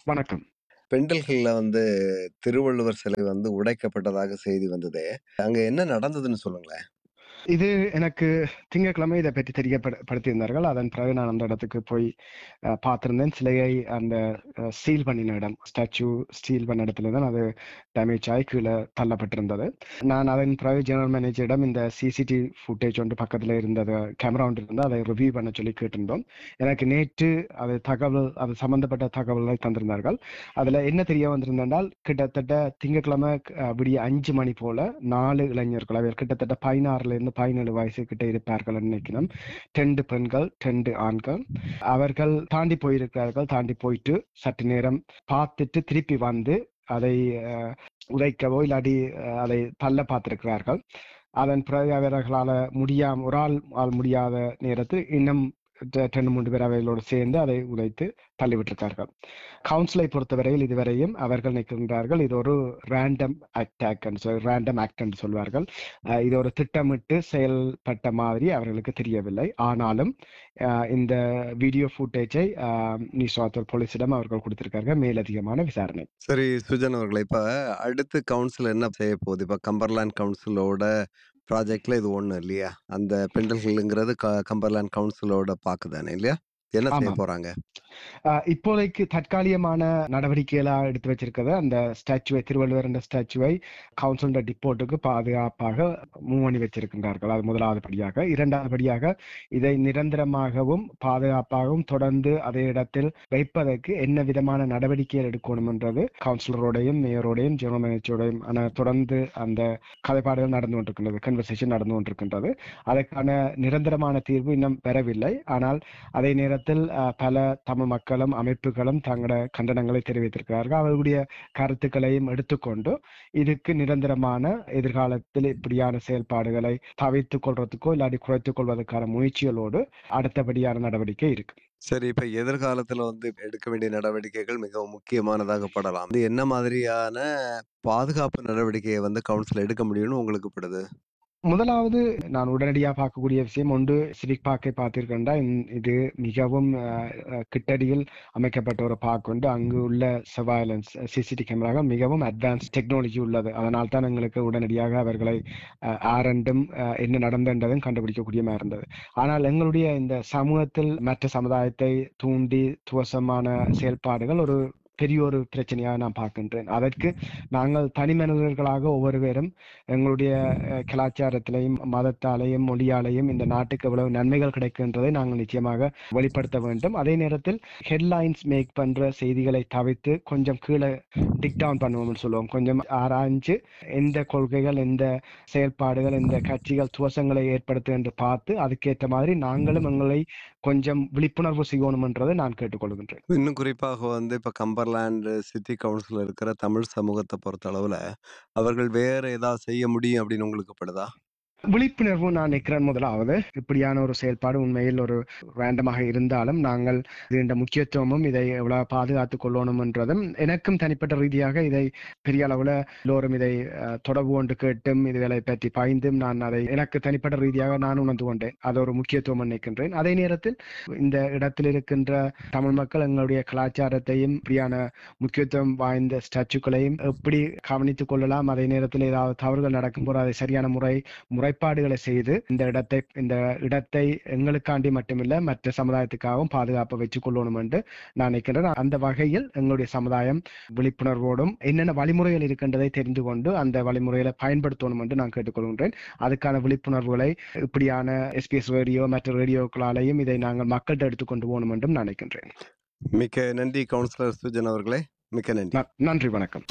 வணக்கம். பெண்டல்கள்ல வந்து திருவள்ளுவர் சிலை வந்து உடைக்கப்பட்டதாக செய்தி வந்தது. அங்க என்ன நடந்ததுன்னு சொல்லுங்களேன். இது எனக்கு திங்கட்கிழமை இதை பற்றி தெரியப்படுத்தியிருந்தார்கள். அதன் பிறகு நான் அந்த இடத்துக்கு போய் அஹ், பார்த்திருந்தேன். சிலையை அந்த சீல் பண்ணின இடம், ஸ்டாச்சு ஸ்டீல் பண்ண இடத்துல தான் அது டேமேஜ் ஆகி கீழே தள்ளப்பட்டிருந்தது. நான் அதன் பிறகு ஜெனரல் மேனேஜரிடம் இந்த சிசிடிவி ஃபுட்டேஜ் ஒன்று பக்கத்தில் இருந்தது, கேமரா ஒன்று இருந்தால் அதை ரிவ்யூ பண்ண சொல்லி கேட்டிருந்தோம். எனக்கு நேற்று அது தகவல் அது சம்பந்தப்பட்ட தகவல்களை தந்திருந்தார்கள். அதில் என்ன தெரிய வந்திருந்தால், கிட்டத்தட்ட திங்கட்கிழமை அஹ், விடிய அஞ்சு மணி போல நாலு இளைஞர்கள், அவர் கிட்டத்தட்ட பதினாறுல இருந்து பதினேழு வயசு கிட்ட இருப்பார்கள் நினைக்கணும். ரெண்டு பெண்கள் ரெண்டு ஆண்கள். அவர்கள் தாண்டி போயிருக்கிறார்கள். தாண்டி போயிட்டு சற்று நேரம் பார்த்துட்டு திருப்பி வந்து அதை அஹ், உதைக்கவோ இல்லாட்டி அஹ், அதை தள்ள பார்த்திருக்கிறார்கள். அதன் பிறகு அவர்களால் முடியாம ஒரு ஆள் ஆள் முடியாத நேரத்தில் இன்னும் ரெ- ரெண்டு மூன்று பேர் அவைகளோடு சேர்ந்து அதை உதைத்து தள்ளிவிட்டிருக்கார்கள். கவுன்சிலை பொறுத்தவரையில் இதுவரையும் அவர்கள் நிற்கின்றார்கள், இது ஒரு ரேண்டம் அட்டாக் ரேண்டம் ஆக்ட் என்று சொல்வார்கள். அஹ் இது ஒரு திட்டமிட்டு செயல்பட்ட மாதிரி அவர்களுக்கு தெரியவில்லை. ஆனாலும் அஹ் இந்த வீடியோ ஃபுட்டேஜை நியூ சவுத் வேல்ஸ் போலீசிடம் அவர்கள் கொடுத்திருக்கார்கள் மேலதிகமான விசாரணை. சரி சுஜன் அவர்களே, இப்ப அடுத்து கவுன்சில் என்ன செய்ய போகுது? இப்ப கம்பர்லேண்ட் கவுன்சிலோட ப்ராஜெக்ட்ல இது ஒண்ணு இல்லையா? அந்த பெண்டல்கள்ங்கிறது க- கம்பர்லேண்ட் கவுன்சிலோட பாக்குதானே இல்லையா? என்ன செய்ய ஆமாம். போறாங்க? அஹ் இப்போதைக்கு தற்காலிகமான நடவடிக்கைகளா எடுத்து வச்சிருக்கிறது அந்த ஸ்டாச்சுவை, திருவள்ளுவர் என்ற ஸ்டாச்சுவை கவுன்சில் டிப்போர்ட்டுக்கு பாதுகாப்பாக மூவ் பண்ணி வச்சிருக்கின்றார்கள். அது முதலாவது படியாக. இரண்டாவது படியாக இதை நிரந்தரமாகவும் பாதுகாப்பாகவும் தொடர்ந்து அதே இடத்தில் வைப்பதற்கு என்ன விதமான நடவடிக்கைகள் எடுக்கணும் என்றது கவுன்சிலரோடையும் மேயரோடையும் ஜெனரல் மேனேஜரோடையும் ஆன தொடர்ந்து அந்த கதைப்பாடுகள் நடந்து கொண்டிருக்கின்றது, கன்வர்சேஷன் நடந்து கொண்டிருக்கின்றது. அதற்கான நிரந்தரமான தீர்வு இன்னும் பெறவில்லை. ஆனால் அதே நேரத்தில் அஹ், பல தமிழ் மக்களும் அமைப்புகளும் தங்களோட கண்டனங்களை தெரிவித்திருக்கிறார்கள். அவர்களுடைய கருத்துக்களையும் எடுத்துக்கொண்டு இதுக்கு நிரந்தரமான எதிர்காலத்தில் இப்படியான செயல்பாடுகளை தவிர்த்துக் கொள்றதுக்கோ இல்லாட்டி குறைத்துக் கொள்வதற்கான முயற்சிகளோடு அடுத்தபடியான நடவடிக்கை இருக்கு. சரி, இப்ப எதிர்காலத்துல வந்து எடுக்க வேண்டிய நடவடிக்கைகள் மிகவும் முக்கியமானதாக படலாம். இது என்ன மாதிரியான பாதுகாப்பு நடவடிக்கையை வந்து கவுன்சில் எடுக்க முடியும்னு உங்களுக்கு படுது? முதலாவது நான் உடனடியாக பார்க்கக்கூடிய விஷயம் ஒன்று, சிவிக் பார்க்கை பார்த்திருக்கின்றா இது மிகவும் அஹ், அஹ், கிட்டடியில் அமைக்கப்பட்ட ஒரு பார்க் உண்டு. அங்கு உள்ள சர்வைலன்ஸ் சிசிடி கேமராக்கள் மிகவும் அட்வான்ஸ் டெக்னாலஜி உள்ளது. அதனால் தான் எங்களுக்கு உடனடியாக அவர்களை அஹ், ஆரண்டும் அஹ், என்ன நடந்ததும் கண்டுபிடிக்கக்கூடியமா இருந்தது. ஆனால் எங்களுடைய இந்த சமூகத்தில் மற்ற சமுதாயத்தை தூண்டி துவசமான செயல்பாடுகள் ஒரு பெரிய ஒரு பிரச்சனையாக நான் பார்க்கின்றேன். அதற்கு நாங்கள் தனி மனிதர்களாக ஒவ்வொருவரும் எங்களுடைய அஹ், கலாச்சாரத்திலையும் மதத்தாலையும் மொழியாலையும் இந்த நாட்டுக்கு எவ்வளவு நன்மைகள் கிடைக்கின்றதை நாங்கள் நிச்சயமாக வெளிப்படுத்த வேண்டும். அதே நேரத்தில் ஹெட்லைன்ஸ் மேக் பண்ற செய்திகளை தவிர்த்து கொஞ்சம் கீழே டிக் டவுன் பண்ணுவோம்னு சொல்லுவோம். கொஞ்சம் ஆராய்ஞ்சு எந்த கொள்கைகள், எந்த செயல்பாடுகள், எந்த கட்சிகள் துவசங்களை ஏற்படுத்து என்று பார்த்து அதுக்கேற்ற மாதிரி நாங்களும் எங்களை கொஞ்சம் விழிப்புணர்வு செய்யணும் என்றதை நான் கேட்டுக்கொள்கின்றேன். இன்னும் குறிப்பாக வந்து இப்ப கம்பர்லேண்ட் சிட்டி கவுன்சில் இருக்கிற தமிழ் சமூகத்தை பொறுத்த அளவுல அவர்கள் வேற ஏதாவது செய்ய முடியும் அப்படின்னு உங்களுக்கு படுதா? விழிப்புணர்வு நான் நிற்கிறேன். முதலாவது இப்படியான ஒரு செயல்பாடு உண்மையில் ஒரு ரேண்டமாக இருந்தாலும் நாங்கள் இந்த முக்கியத்துவமும் இதை எவ்வளவு பாதுகாத்து கொள்ளணும் என்றதும் எனக்கும் தனிப்பட்ட ரீதியாக இதை பெரிய அளவுல எல்லோரும் இதை அஹ், தொடர்பு கொண்டு கேட்டும் இதுகளை பற்றி பாய்ந்தும் நான் அதை எனக்கு தனிப்பட்ட ரீதியாக நான் உணர்ந்து கொண்டேன். அது ஒரு முக்கியத்துவம் நினைக்கின்றேன். அதே நேரத்தில் இந்த இடத்தில் இருக்கின்ற தமிழ் மக்கள் எங்களுடைய கலாச்சாரத்தையும் இப்படியான முக்கியத்துவம் வாய்ந்த ஸ்டாச்சுக்களையும் எப்படி கவனித்துக் கொள்ளலாம், அதே நேரத்தில் ஏதாவது தவறுகள் நடக்கும் போது அதை சரியான முறை முறைப்பாடுகளை செய்து இந்த இடத்தை இந்த இடத்தை எங்களுக்காண்டி மட்டுமில்லை மற்ற சமுதாயத்துக்காகவும் பாதுகாப்பை வச்சுக் கொள்ளணும் என்று நான் நினைக்கின்றேன். அந்த வகையில் எங்களுடைய சமுதாயம் விழிப்புணர்வோடும் என்னென்ன வழிமுறைகள் இருக்கின்றதை தெரிந்து கொண்டு அந்த வழிமுறைகளை பயன்படுத்தணும் என்று நான் கேட்டுக்கொள்கின்றேன். அதுக்கான விழிப்புணர்வுகளை இப்படியான எஸ்பிஎஸ் ரேடியோ மற்ற ரேடியோக்களாலேயும் இதை நாங்கள் மக்கள்கிட்ட எடுத்துக்கொண்டு போகணும் என்றும் நான் நினைக்கின்றேன். மிக்க நன்றி கவுன்சிலர் சுஜன் அவர்களே. மிக்க நன்றி. நன்றி, வணக்கம்.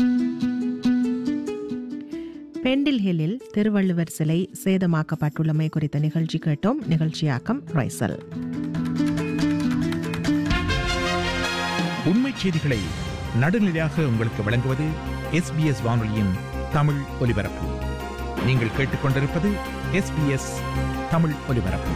பெண்டில் ஹில்லில் திருவள்ளுவர் சிலை சேதமாக்கப்பட்டுள்ளமை குறித்த நிகழ்ச்சி கேட்டோம். நிகழ்ச்சியாக்கம் ரைசல். உண்மை செய்திகளை நடுநிலையாக உங்களுக்கு வழங்குவது எஸ்பிஎஸ் வானொலியின் தமிழ் ஒலிபரப்பு. நீங்கள் கேட்டுக்கொண்டிருப்பது எஸ்பிஎஸ் தமிழ் ஒலிபரப்பு.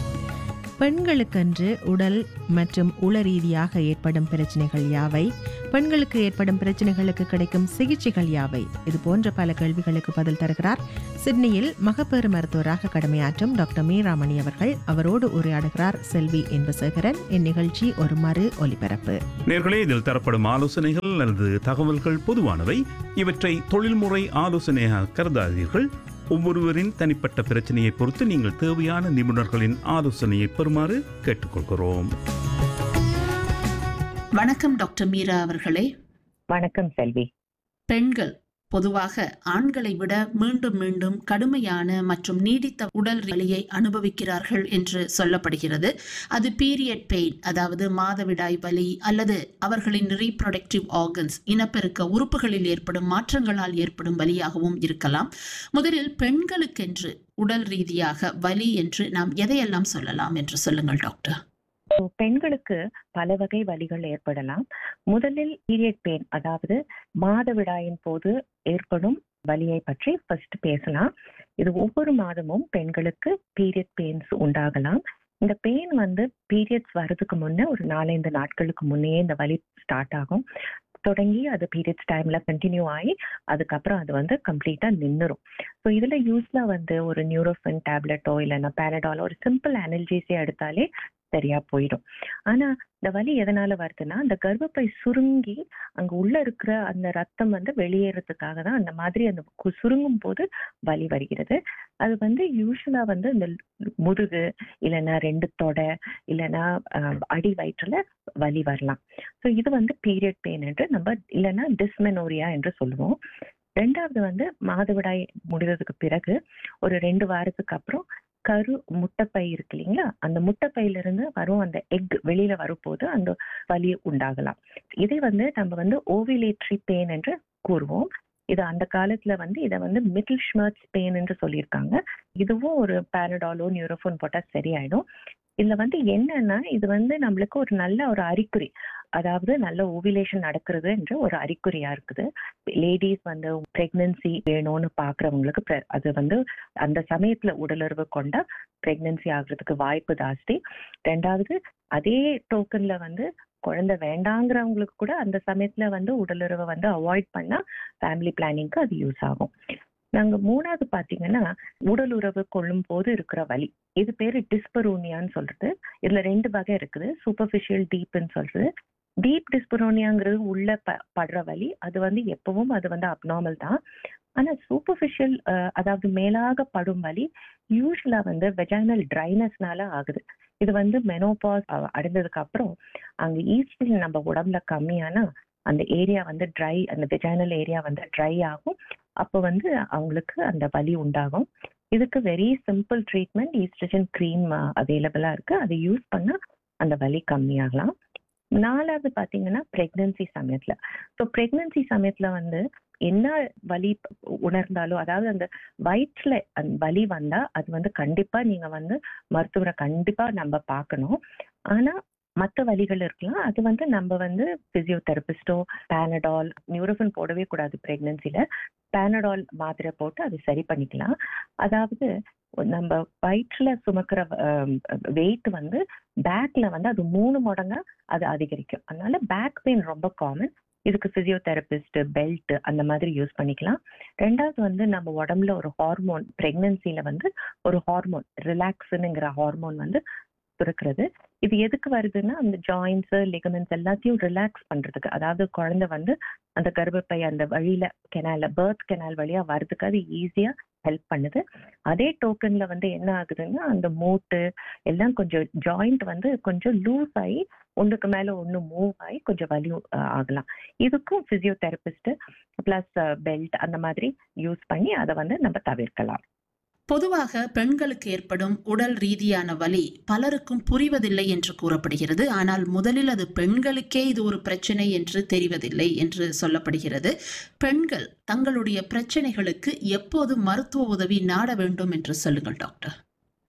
பெண்களுக்கென்று உடல் மற்றும் உள ரீதியாக ஏற்படும் பிரச்சனைகள் யாவை, பெண்களுக்கு ஏற்படும் பிரச்சனைகளுக்கு கிடைக்கும் சிகிச்சைகள் யாவை? இது போன்ற பல கேள்விகளுக்கு பதில் தருகிறார் சிட்னியில் மகப்பேறு மருத்துவராக கடமையாற்றும் டாக்டர் மீராமணி அவர்கள். அவரோடு உரையாடுகிறார் செல்வி என்பசேகரன். இந்நிகழ்ச்சி ஒரு மறு ஒலிபரப்பு. நேர்களே, இதில் தரப்படும் ஆலோசனைகள் அல்லது தகவல்கள் பொதுவானவை. இவற்றை தொழில்முறை ஆலோசனையாக கருதாதீர்கள். ஒவ்வொருவரின் தனிப்பட்ட பிரச்சனையை பொறுத்து நீங்கள் தேவையான நிபுணர்களின் ஆலோசனையை பெறுமாறு கேட்டுக்கொள்கிறோம். வணக்கம் டாக்டர் மீரா அவர்களே. வணக்கம் செல்வி. பெண்கள் பொதுவாக ஆண்களை விட மீண்டும் மீண்டும் கடுமையான மற்றும் நீடித்த உடல் வலியை அனுபவிக்கிறார்கள் என்று சொல்லப்படுகிறது. அது பீரியட் பெயின், அதாவது மாதவிடாய் வலி, அல்லது அவர்களின் ரீப்ரொடக்டிவ் ஆர்கன்ஸ், இனப்பெருக்க உறுப்புகளில் ஏற்படும் மாற்றங்களால் ஏற்படும் வலியாகவும் இருக்கலாம். முதலில் பெண்களுக்கென்று உடல் ரீதியாக வலி என்று நாம் எதையெல்லாம் சொல்லலாம் என்று சொல்லுங்கள் டாக்டர். பெண்களுக்கு பல வகை வலிகள் ஏற்படலாம். முதலில் பீரியட் பெயின், அதாவது மாதவிடாயின் போது ஏற்படும் வலியை பற்றி ஃபர்ஸ்ட் பேசலாம். இது ஒவ்வொரு மாதமும் பெண்களுக்கு பீரியட் பெயின்ஸ் உண்டாகலாம். இந்த பெயின் வந்து பீரியட்ஸ் வர்றதுக்கு முன்னே ஒரு நாலஞ்சு நாட்களுக்கு முன்னே இந்த வலி ஸ்டார்ட் ஆகும். தொடங்கி அது பீரியட்ஸ் டைம்ல கண்டினியூ ஆகி அதுக்கப்புறம் அது வந்து கம்ப்ளீட்டா நின்றுரும். ஸோ இதுல யூஸ்ல வந்து ஒரு நியூரோஃபின் டேப்லெட்டோ இல்லைன்னா பேனடாலோ ஒரு சிம்பிள் அனல்ஜீஸே எடுத்தாலே சரியா போயிடும். ஆனா இந்த வலி எதனால வருதுன்னா, அந்த கர்ப்பப்பை சுருங்கி அங்க உள்ள இருக்கிற அந்த ரத்தம் வந்து வெளியேறதுக்காக தான் அந்த மாதிரி அந்த சுருங்கும் போது வலி வருகிறது. அது வந்து யூஸ்வலா வந்து இந்த முதுகு இல்லைன்னா ரெண்டு தொடை இல்லைன்னா அடி வயிற்றுல வலி வரலாம். ஸோ இது வந்து பீரியட் பெயின் என்று நம்ம இல்லைன்னா டிஸ்மெனோரியா என்று சொல்லுவோம். ரெண்டாவது வந்து மாதவிடாய் முடிவதற்கு பிறகு ஒரு ரெண்டு வாரத்துக்கு அப்புறம் கரு முட்டைப்பை இருக்கு இல்லைங்களா, அந்த முட்டைப்பையில இருந்து வரும் அந்த எக் வெளியில வரும்போது அந்த வலி உண்டாகலாம். இதை வந்து நம்ம வந்து ஓவிலேட்ரி பெயின் என்று கூறுவோம். இது அந்த காலத்துல வந்து இதை வந்து மிடில் ஷ்மர்ட்ஸ் பெயின் என்று சொல்லியிருக்காங்க. இதுவும் ஒரு பேனடாலோ நியூரோஃபோன் போட்டா சரியாயிடும். இதுல வந்து என்னன்னா, இது வந்து நம்மளுக்கு ஒரு நல்ல ஒரு அறிகுறி, அதாவது நல்ல ஓவிலேஷன் நடக்கிறது என்ற ஒரு அறிகுறியா இருக்குது. லேடிஸ் வந்து பிரெக்னன்சி வேணும்னு பாக்குறவங்களுக்கு அது வந்து அந்த சமயத்துல உடலுறவு கொண்டா பிரெக்னன்சி ஆகுறதுக்கு வாய்ப்பு ஜாஸ்தி. ரெண்டாவது, அதே டோக்கன்ல வந்து குழந்தை வேண்டாங்கிறவங்களுக்கு கூட அந்த சமயத்துல வந்து உடலுறவை வந்து அவாய்ட் பண்ணா ஃபேமிலி பிளானிங்க்கு அது யூஸ் ஆகும். நாங்க மூணாவது பாத்தீங்கன்னா, உடல் உறவு கொள்ளும் போது இருக்கிற வலி, இது பேரு டிஸ்பரோனியான்னு சொல்றது. இதுல ரெண்டு வகை இருக்குது, சூப்பர்ஃபிஷியல் டீப்னு சொல்றது. டீப் டிஸ்பரோனியாங்கிறது உள்ள ப படுற வலி, அது வந்து எப்பவும் அது வந்து அப்நார்மல் தான். ஆனா சூப்பர்ஃபிஷியல் அதாவது மேலாக படும் வலி யூஸ்வலா வந்து வெஜைனல் ட்ரைனஸ்னால ஆகுது. இது வந்து மெனோபாஸ் அடைந்ததுக்கு அப்புறம் அங்க ஈஸ்ட்ரஜன் நம்ம உடம்புல கம்மியானா அந்த ஏரியா வந்து ட்ரை, அந்த வெஜைனல் ஏரியா வந்து ட்ரை ஆகும். அப்போ வந்து அவங்களுக்கு அந்த வலி உண்டாகும். இதுக்கு very simple treatment, oestrogen cream அவைலபிளா இருக்கு. அதை யூஸ் பண்ணா அந்த வலி கம்மியாகலாம். நாலாவது பாத்தீங்கன்னா பிரெக்னன்சி சமயத்துல. ஸோ பிரெக்னன்சி சமயத்துல வந்து என்ன வலி உணர்ந்தாலும், அதாவது அந்த வயிற்றுல அந்த வலி வந்தா அது வந்து கண்டிப்பா நீங்க வந்து மருத்துவரை கண்டிப்பா நம்ம பார்க்கணும். ஆனா மற்ற வலிகள் இருக்கலாம், அது வந்து நம்ம வந்து பிசியோதெரபிஸ்டோ பேனடால் நியூரோஃபின் போடவே கூடாது. பிரெக்னன்சில பேனடால் மாத்திரை போட்டு அது சரி பண்ணிக்கலாம். அதாவது நம்ம வயிற்றுல சுமக்கிற வெயிட் வந்து பேக்ல வந்து அது மூணு மடங்கா அது அதிகரிக்கும். அதனால பேக் பெயின் ரொம்ப காமன். இதுக்கு பிசியோதெரபிஸ்ட், பெல்ட் அந்த மாதிரி யூஸ் பண்ணிக்கலாம். ரெண்டாவது வந்து நம்ம உடம்புல ஒரு ஹார்மோன், பிரெக்னன்சில வந்து ஒரு ஹார்மோன் ரிலாக்ஸ்னுங்கிற ஹார்மோன் வந்து சுரக்கிறது. இது எதுக்கு வருதுன்னா, அந்த ஜாயின்ஸ் லிகமெண்ட்ஸ் எல்லாத்தையும் ரிலாக்ஸ் பண்றதுக்கு, அதாவது குழந்தை வந்து அந்த கர்ப்பப்பை அந்த வழியில கெனால பர்த் கெனால் வழியா வர்றதுக்கு அது ஈஸியா ஹெல்ப் பண்ணுது. அதே டோக்கன்ல வந்து என்ன ஆகுதுன்னா, அந்த மூட்டு எல்லாம் கொஞ்சம் ஜாயிண்ட் வந்து கொஞ்சம் லூஸ் ஆகி ஒன்றுக்கு மேல ஒன்று மூவ் ஆகி கொஞ்சம் வலி ஆகலாம். இதுக்கும் பிசியோதெரபிஸ்ட் பிளஸ் பெல்ட் அந்த மாதிரி யூஸ் பண்ணி அதை வந்து நம்ம தவிர்க்கலாம். பொதுவாக பெண்களுக்கு ஏற்படும் உடல் ரீதியான வலி பலருக்கும் புரிவதில்லை என்று கூறப்படுகிறது. ஆனால் முதலில் அது பெண்களுக்கே இது ஒரு பிரச்சனை என்று தெரிவதில்லை என்று சொல்லப்படுகிறது. பெண்கள் தங்களுடைய பிரச்சனைகளுக்கு எப்போது மருத்துவ உதவி நாட வேண்டும் என்று சொல்லுங்கள் டாக்டர்.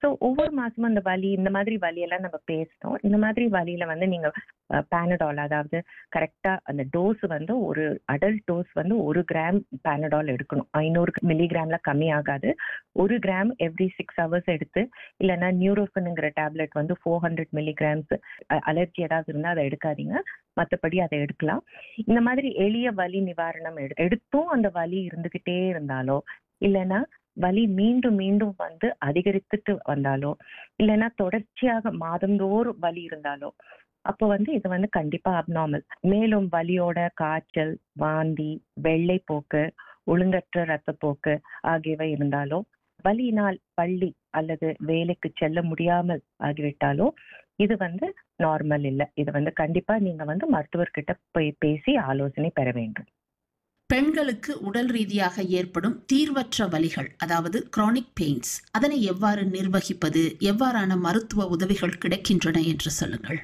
ஸோ ஒவ்வொரு மாசமும் அந்த வலி இந்த மாதிரி வலியெல்லாம் நம்ம பேசணும். இந்த மாதிரி வலியில வந்து நீங்க பேனடால், அதாவது கரெக்டா அந்த டோஸ் வந்து ஒரு அடல்ட் டோஸ் வந்து ஒரு கிராம் பேனடால் எடுக்கணும். ஐநூறு மில்லிகிராம்ல கம்மி ஆகாது. ஒரு கிராம் எவ்ரி சிக்ஸ் ஹவர்ஸ் எடுத்து, இல்லைன்னா நியூரோஃபின்ங்கிற டேப்லெட் வந்து ஃபோர் ஹண்ட்ரட் மில்லிகிராம்ஸ். அலர்ஜி ஏதாவது இருந்தால் அதை எடுக்காதீங்க, மற்றபடி அதை எடுக்கலாம். இந்த மாதிரி எளிய வலி நிவாரணம் எடு எடுத்தும் அந்த வலி இருந்துகிட்டே இருந்தாலோ, இல்லைன்னா வலி மீண்டும் மீண்டும் வந்து அதிகரித்துட்டு வந்தாலோ, இல்லைன்னா தொடர்ச்சியாக மாதந்தோறும் வலி இருந்தாலோ, அப்போ வந்து இது வந்து கண்டிப்பா அப்நார்மல். மேலும் வலியோட காய்ச்சல், வாந்தி, வெள்ளை போக்கு, ஒழுங்கற்ற இரத்தப்போக்கு ஆகியவை இருந்தாலோ, வலியினால் பள்ளி அல்லது வேலைக்கு செல்ல முடியாமல் ஆகிவிட்டாலோ இது வந்து நார்மல் இல்லை. இது வந்து கண்டிப்பா நீங்க வந்து மருத்துவர்கிட்ட போய் பேசி ஆலோசனை பெற வேண்டும். பெண்களுக்கு உடல் ரீதியாக ஏற்படும் தீர்வற்ற வலிகள், அதாவது கிரானிக் பெயின்ஸ், அதனை எவ்வாறு நிர்வகிப்பது, எவ்வாறான மருத்துவ உதவிகள் கிடைக்கின்றன என்று சொல்லுங்கள்.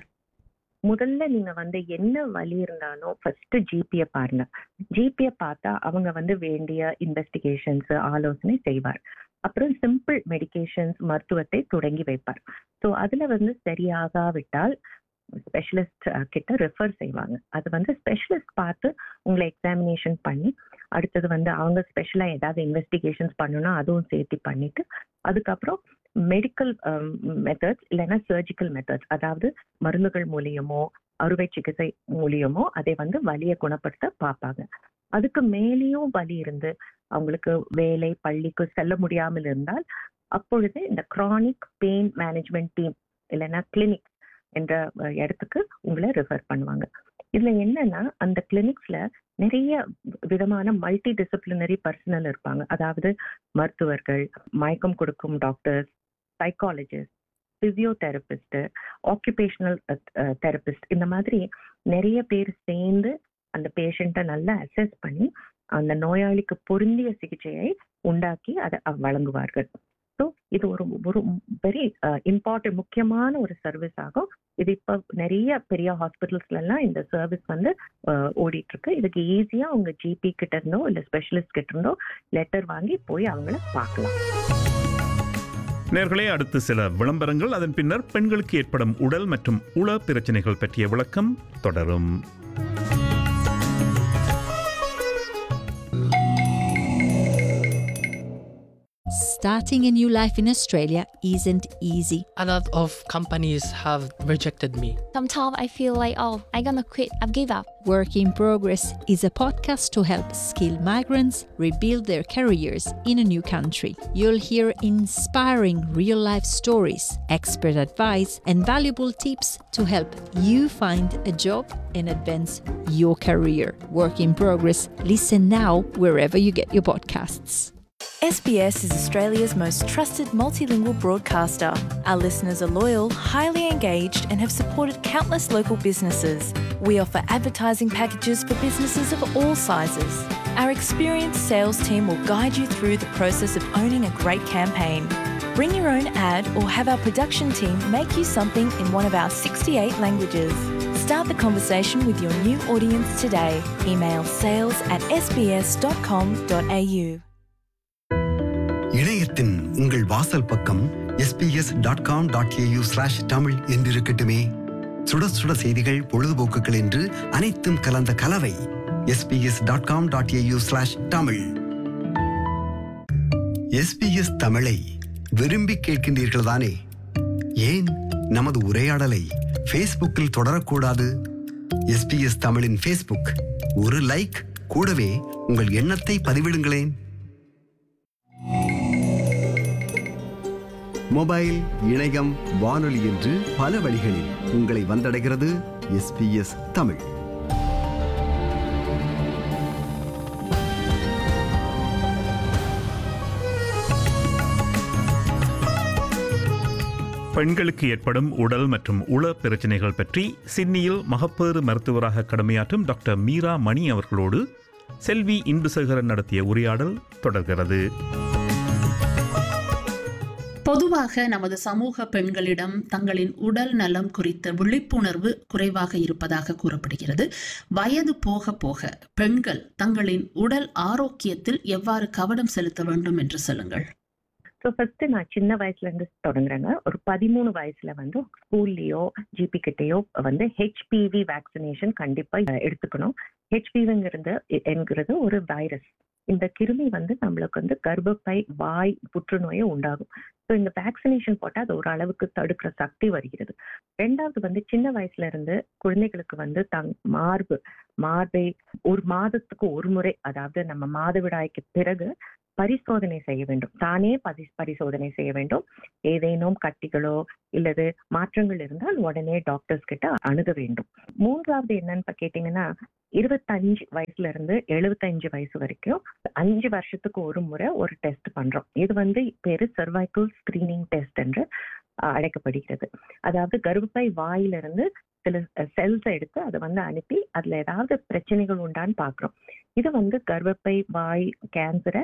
முதல்ல நீங்க வந்து என்ன வலி இருந்தாலும் ஃபர்ஸ்ட் ஜிபியை பாருங்க. ஜிபியை பார்த்தா அவங்க வந்து வேண்டிய இன்வெஸ்டிகேஷன்ஸ், ஆலோசனை செய்வார். அப்புறம் சிம்பிள் மெடிகேஷன்ஸ், மருத்துவத்தை தொடங்கி வைப்பார். ஸோ அதுல வந்து சரியாகாவிட்டால் ஸ்பெஷலிஸ்ட் கிட்ட ரெஃபர் செய்வாங்க. அது வந்து ஸ்பெஷலிஸ்ட் பார்த்து உங்களை எக்ஸாமினேஷன் பண்ணி, அடுத்தது வந்து அவங்க ஸ்பெஷலா ஏதாவது இன்வெஸ்டிகேஷன்ஸ் பண்ணணும்னா அதுவும் சேர்த்து பண்ணிட்டு, அதுக்கப்புறம் மெடிக்கல் மெத்தட்ஸ் இல்லைன்னா சர்ஜிக்கல் மெத்தட்ஸ், அதாவது மருந்துகள் மூலியமோ அறுவை சிகிச்சை மூலியமோ அதை வந்து வலியை குணப்படுத்த பார்ப்பாங்க. அதுக்கு மேலேயும் வலி இருந்து அவங்களுக்கு வேலை பள்ளிக்கு செல்ல முடியாமல் இருந்தால், அப்பொழுது இந்த கிரானிக் பெயின் மேனேஜ்மெண்ட் டீம் இல்லைன்னா கிளினிக் என்ற இடத்துக்கு உங்களை ரெஃபர் பண்ணுவாங்க. இதுல என்னன்னா, அந்த கிளினிக்ஸ்ல நிறைய விதமான மல்டி டிசிப்ளினரி பர்சனல் இருப்பாங்க. அதாவது மருத்துவர்கள், மயக்கம் கொடுக்கும் doctors, psychologist, physiotherapist, occupational therapist, இந்த மாதிரி நிறைய பேர் சேர்ந்து அந்த பேஷண்ட்டை நல்லா அசஸ் பண்ணி அந்த நோயாளிக்கு பொருந்திய சிகிச்சையை உண்டாக்கி அதை வழங்குவார்கள். ஸோ இது ஒரு ஒரு வெரி இம்பார்ட்டன்ட் முக்கியமான ஒரு சர்வீஸ் ஆகும். இது இப்போ நிறைய பெரிய ஹாஸ்பிட்டல்ஸ்ல எல்லாம் இந்த சர்வீஸ் வந்து ஓடிட்டு இருக்கு. இதுக்கு ஈஸியா உங்க ஜிபி கிட்ட இருந்தோ இல்ல ஸ்பெஷலிஸ்ட் கிட்ட இருந்தோ லெட்டர் வாங்கி போய் அவங்கள பார்க்கலாம். நேர்களே, அடுத்து சில விளம்பரங்கள், அதன் பின்னர் பெண்களுக்கு ஏற்படும் உடல் மற்றும் உள பிரச்சனைகள் பற்றிய விளக்கம் தொடரும். Starting a new life in Australia isn't easy. A lot of companies have rejected me. Sometimes I feel like, oh, I'm gonna quit, I've give up. Work in Progress is a podcast to help skilled migrants rebuild their careers in a new country. You'll hear inspiring real-life stories, expert advice, and valuable tips to help you find a job and advance your career. Work in Progress. Listen now wherever you get your podcasts. S B S is Australia's most trusted multilingual broadcaster. Our listeners are loyal, highly engaged, and have supported countless local businesses. We offer advertising packages for businesses of all sizes. Our experienced sales team will guide you through the process of owning a great campaign. Bring your own ad or have our production team make you something in one of our sixty-eight languages. Start the conversation with your new audience today. Email sales at s b s dot com dot a u. இணையத்தின் உங்கள் வாசல் பக்கம் S B S dot com dot A U slash Tamil என்றிருக்கட்டுமே. சுட சுட செய்திகள், பொழுதுபோக்குகள் என்று அனைத்தும் கலந்த கலவை S B S dot com dot A U slash Tamil. S B S தமிழை விரும்பி கேட்கின்றீர்கள் தானே? ஏன் நமது உரையாடலை ஃபேஸ்புக்கில் தொடரக்கூடாது? எஸ் பி எஸ் தமிழின் ஃபேஸ்புக், ஒரு லைக், கூடவே உங்கள் எண்ணத்தை பதிவிடுங்களேன். மொபைல், இணையம், வானொலி என்று பல வழிகளில் உங்களை வந்தடைகிறது எஸ் பி எஸ் தமிழ். பெண்களுக்கு ஏற்படும் உடல் மற்றும் உள பிரச்சனைகள் பற்றி சிட்னியில் மகப்பேறு மருத்துவராக கடமையாற்றும் டாக்டர் மீரா மணி அவர்களோடு செல்வி இந்துசேகரன் நடத்திய உரையாடல் தொடர்கிறது. பொதுவாக நமது சமூக பெண்களிடம் தங்களின் உடல் நலம் குறித்த விழிப்புணர்வு குறைவாக இருப்பதாக கூறப்படுகிறது. வயது போக போக பெண்கள் தங்களின் உடல் ஆரோக்கியத்தில் எவ்வாறு கவனம் செலுத்த வேண்டும் என்று சொல்லுங்கள். ஸோ ஃபர்ஸ்ட் நான் சின்ன வயசுல இருந்து தொடங்குறேங்க. ஒரு பதிமூணு வயசுல வந்து ஸ்கூல்லயோ ஜிபி கிட்டயோ வந்து ஹெச்பிவி வேக்சினேஷன் கண்டிப்பா எடுத்துக்கணும். ஹெச்பிவிங்கிறது என்கிறது ஒரு வைரஸ். இந்த கிருமி வந்து நம்மளுக்கு வந்து கர்ப்பப்பை வாய் புற்றுநோயை உண்டாகும். ஸோ இந்த வேக்சினேஷன் போட்டால் அது ஒரு அளவுக்கு தடுக்கிற சக்தி வருகிறது. ரெண்டாவது வந்து சின்ன வயசுல இருந்து குழந்தைகளுக்கு வந்து தங் மார்பு மார்பை ஒரு மாதத்துக்கு ஒரு முறை, அதாவது நம்ம மாதவிடாய்க்கு பிறகு பரிசோதனை செய்ய வேண்டும். தானே பரி பரிசோதனை செய்ய வேண்டும். ஏதேனும் கட்டிகளோ இல்லது மாற்றங்கள் இருந்தால் உடனே டாக்டர்ஸ் கிட்ட அணுக வேண்டும். மூன்றாவது என்னன்னு கேட்டீங்கன்னா, இருபத்தஞ்சு வயசுல இருந்து எழுபத்தஞ்சு வயசு வரைக்கும் அஞ்சு வருஷத்துக்கு ஒரு முறை ஒரு டெஸ்ட் பண்றோம். இது வந்து பேரு சர்வைக்கல் ஸ்கிரீனிங் டெஸ்ட் என்று அழைக்கப்படுகிறது. அதாவது கர்ப்பப்பை வாயிலிருந்து சில செல்ஸ் எடுத்து அதை வந்து அனுப்பி அதுல ஏதாவது பிரச்சனைகள் உண்டான்னு பாக்குறோம். இது வந்து கர்ப்பப்பை வாய் கேன்சரை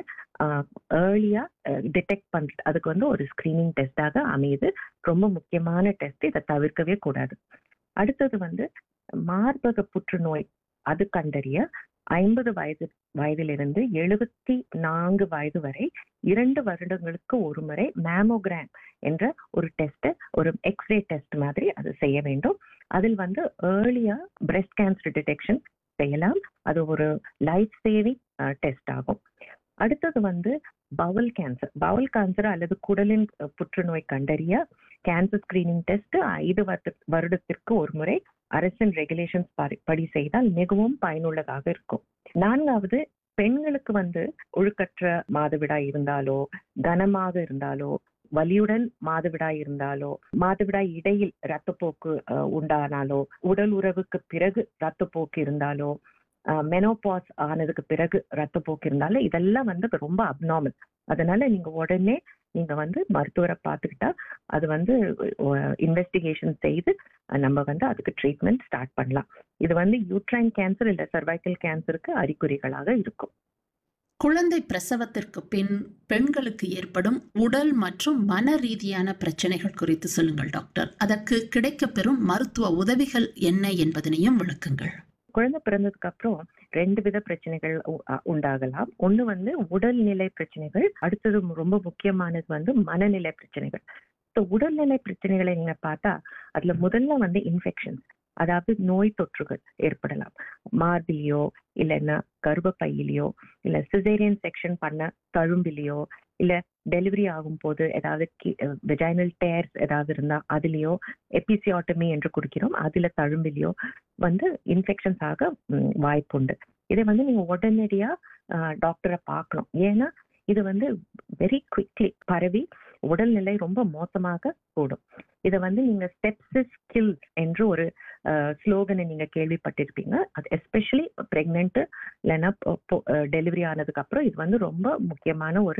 ஏர்லியா டிடெக்ட் பண்றது, அதுக்கு வந்து ஒரு ஸ்கிரீனிங் டெஸ்டாக அமையுது. ரொம்ப முக்கியமான டெஸ்ட், இதை தவிர்க்கவே கூடாது. அடுத்தது வந்து மார்பக புற்றுநோய், அது கண்டறிய ஐம்பது வயது வயதிலிருந்து எழுபத்தி நான்கு வயது வரை இரண்டு வருடங்களுக்கு ஒரு முறை மேமோகிராம் என்ற ஒரு டெஸ்ட், ஒரு எக்ஸ்ரே டெஸ்ட் மாதிரி அது செய்ய வேண்டும். அதில் வந்து ஏர்லியா பிரெஸ்ட் கேன்சர் டிடெக்ஷன் செய்யலாம். அது ஒரு லைஃப் சேவிங் டெஸ்ட் ஆகும். அடுத்தது வந்து பவல் கேன்சர். பவல் கேன்சர் அல்லது குடலின் புற்றுநோய் கண்டறிய கேன்சர் ஸ்கிரீனிங் டெஸ்ட் ஐந்து வருடத்திற்கு ஒரு முறை அரசின் ரெகுலேஷன்ஸ் படி செய்தால் மிகவும் பயனுள்ளதாக இருக்கும். நான்காவது, பெண்களுக்கு வந்து ஒழுக்கற்ற மாதவிடாய் இருந்தாலோ, கனமாக இருந்தாலோ, வலியுடன் மாதவிடாய் இருந்தாலோ, மாதவிடாய் இடையில் இரத்தப்போக்கு உண்டானாலோ, உடல் உறவுக்கு பிறகு இரத்தப்போக்கு இருந்தாலோ, மெனோபாஸ் ஆனதுக்கு பிறகு ரத்தப்போக்கு இருந்தாலும் இதெல்லாம் வந்து ரொம்ப அப்நார்மல். அதனால நீங்க உடனே நீங்க வந்து மருத்துவரை பார்த்துக்கிட்டா அது வந்து இன்வெஸ்டிகேஷன் செய்து நம்ம வந்து அதுக்கு ட்ரீட்மெண்ட் ஸ்டார்ட் பண்ணலாம். இது வந்து யூட்ரைன் கேன்சர் இல்ல சர்வைக்கல் கேன்சருக்கு அறிகுறிகளாக இருக்கும். குழந்தை பிரசவத்திற்கு பின் பெண்களுக்கு ஏற்படும் உடல் மற்றும் மன ரீதியான பிரச்சனைகள் குறித்து சொல்லுங்கள் டாக்டர். அதற்கு கிடைக்கப்பெறும் மருத்துவ உதவிகள் என்ன என்பதனையும் விளக்குங்கள். குழந்தை பிறந்ததுக்கு அப்புறம் ரெண்டு வித பிரச்சனைகள் உண்டாகலாம். ஒண்ணு வந்து உடல்நிலை பிரச்சனைகள், அடுத்தது ரொம்ப முக்கியமானது வந்து மனநிலை பிரச்சனைகள். ஸோ உடல்நிலை பிரச்சனைகளை நீங்க பார்த்தா அதுல முதல்ல வந்து இன்ஃபெக்ஷன், அதாவது நோய் தொற்றுகள் ஏற்படலாம். மார்பிலையோ இல்லைன்னா கர்ப்பப்பையிலையோ இல்ல சிசேரியன் செக்ஷன் பண்ண தழும்பிலையோ இல்ல டெலிவரி ஆகும் போது ஏதாவது வெஜைனல் டேர்ஸ் ஏதாவது இருந்தா அதுலயோ, எபிசியாட்டமி என்று கொடுக்கிறோம் அதுல தழும்பிலையோ வந்து இன்ஃபெக்ஷன்ஸ் ஆக வாய்ப்புண்டு. இதை வந்து நீங்க உடனடியா டாக்டரை பார்க்கணும். ஏன்னா இது வந்து வெரி குவிக்லி பரவி உடல்நிலை ரொம்ப மோசமாக கூடும். இதை வந்து நீங்க செப்சிஸ் கில்ஸ் என்று ஒரு ஸ்லோகனை நீங்க கேள்விப்பட்டிருப்பீங்க. அது எஸ்பெஷலி பிரெக்னென்ட் இல்லைன்னா டெலிவரி ஆனதுக்கு அப்புறம் இது வந்து ரொம்ப முக்கியமான ஒரு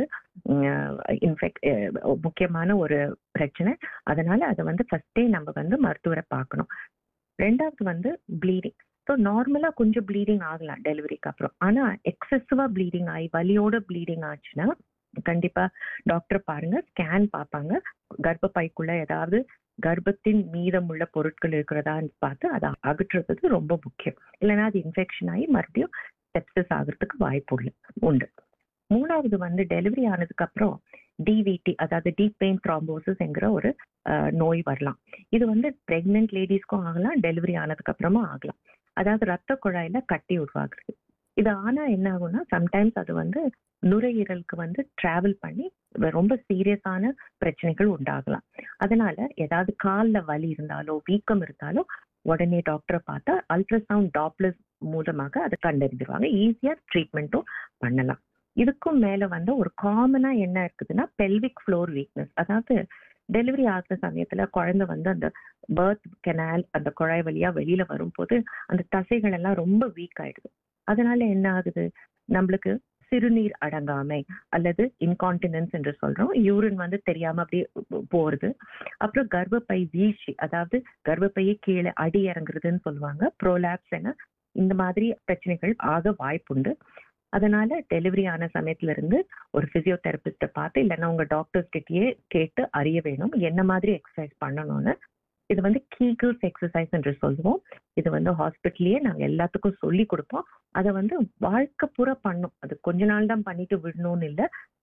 இன்ஃபெக்ட் முக்கியமான ஒரு பிரச்சனை. அதனால அதை வந்து ஃபர்ஸ்டே நம்ம வந்து மருத்துவரை பார்க்கணும். ரெண்டாவது வந்து ப்ளீடிங். ஸோ நார்மலா கொஞ்சம் ப்ளீடிங் ஆகலாம் டெலிவரிக்கு அப்புறம். ஆனா எக்ஸசிவா ப்ளீடிங் ஆகி வலியோட ப்ளீடிங் ஆச்சுன்னா கண்டிப்பா டாக்டர் பாருங்க, ஸ்கேன் பார்ப்பாங்க. கர்ப்பப்பைக்குள்ள ஏதாவது கர்ப்பத்தின் மீதமுள்ள பொருட்கள் இருக்கிறதான்னு பார்த்து அதை அகற்றுறது ரொம்ப முக்கியம். இல்லைன்னா அது இன்ஃபெக்ஷன் ஆகி மறுபடியும் செப்சிஸ் ஆகிறதுக்கு வாய்ப்பு உண்டு. மூணாவது வந்து டெலிவரி ஆனதுக்கு அப்புறம் டிவிடி, அதாவது டீப் வெயின் த்ராம்போசிஸ் என்கிற ஒரு நோய் வரலாம். இது வந்து பிரெக்னென்ட் லேடிஸ்க்கும் ஆகலாம், டெலிவரி ஆனதுக்கு அப்புறமா ஆகலாம். அதாவது ரத்த குழாயில கட்டி உருவாகுது. இது ஆனா என்ன ஆகும்னா சம்டைம்ஸ் அது வந்து நுரையீரலுக்கு வந்து டிராவல் பண்ணி ரொம்ப சீரியஸான பிரச்சனைகள் உண்டாகலாம். அதனால ஏதாவது கால்ல வலி இருந்தாலோ வீக்கம் இருந்தாலோ உடனே டாக்டரை பார்த்தா அல்ட்ராசவுண்ட் டாப்லர் மூலமாக அதை கண்டறிந்துருவாங்க. ஈஸியா ட்ரீட்மெண்ட்டும் பண்ணலாம். இதுக்கும் மேல வந்து ஒரு காமனா என்ன இருக்குதுன்னா பெல்விக் ஃப்ளோர் வீக்னஸ். அதாவது டெலிவரி ஆகிற சமயத்துல குழந்தை வந்து அந்த பர்த் கெனால் அந்த குழாய் வழியா வெளியில வரும்போது அந்த தசைகள் எல்லாம் ரொம்ப வீக் ஆயிடுது. அதனால என்ன ஆகுது, நம்மளுக்கு சிறுநீர் அடங்காமை அல்லது இன்கான்டினன்ஸ் என்று சொல்றோம். யூரின் வந்து தெரியாம அப்படியே போறது. அப்புறம் கர்ப்பப்பை வீழ்ச்சி, அதாவது கர்ப்பப்பையை கீழே அடி இறங்குறதுன்னு சொல்லுவாங்க, ப்ரோலாப்ஸ் என இந்த மாதிரி பிரச்சனைகள் ஆக வாய்ப்புண்டு. அதனால டெலிவரி ஆன சமயத்துல இருந்து ஒரு பிசியோதெரபிஸ்ட பார்த்து இல்லைன்னா உங்க டாக்டர்ஸ் கிட்டயே கேட்டு அறிய வேணும் என்ன மாதிரி எக்ஸசைஸ் பண்ணணும்னு. இது வந்து கீகிள்ஸ் எக்ஸசைஸ் என்று சொல்லுவோம். இது வந்து ஹாஸ்பிட்டல்லயே நாங்க எல்லாத்துக்கும் சொல்லி கொடுப்போம். அதை வந்து வாழ்க்கை பூரா பண்ணும். அது கொஞ்ச நாள் தான் பண்ணிட்டு விடணும்னு இல்லை,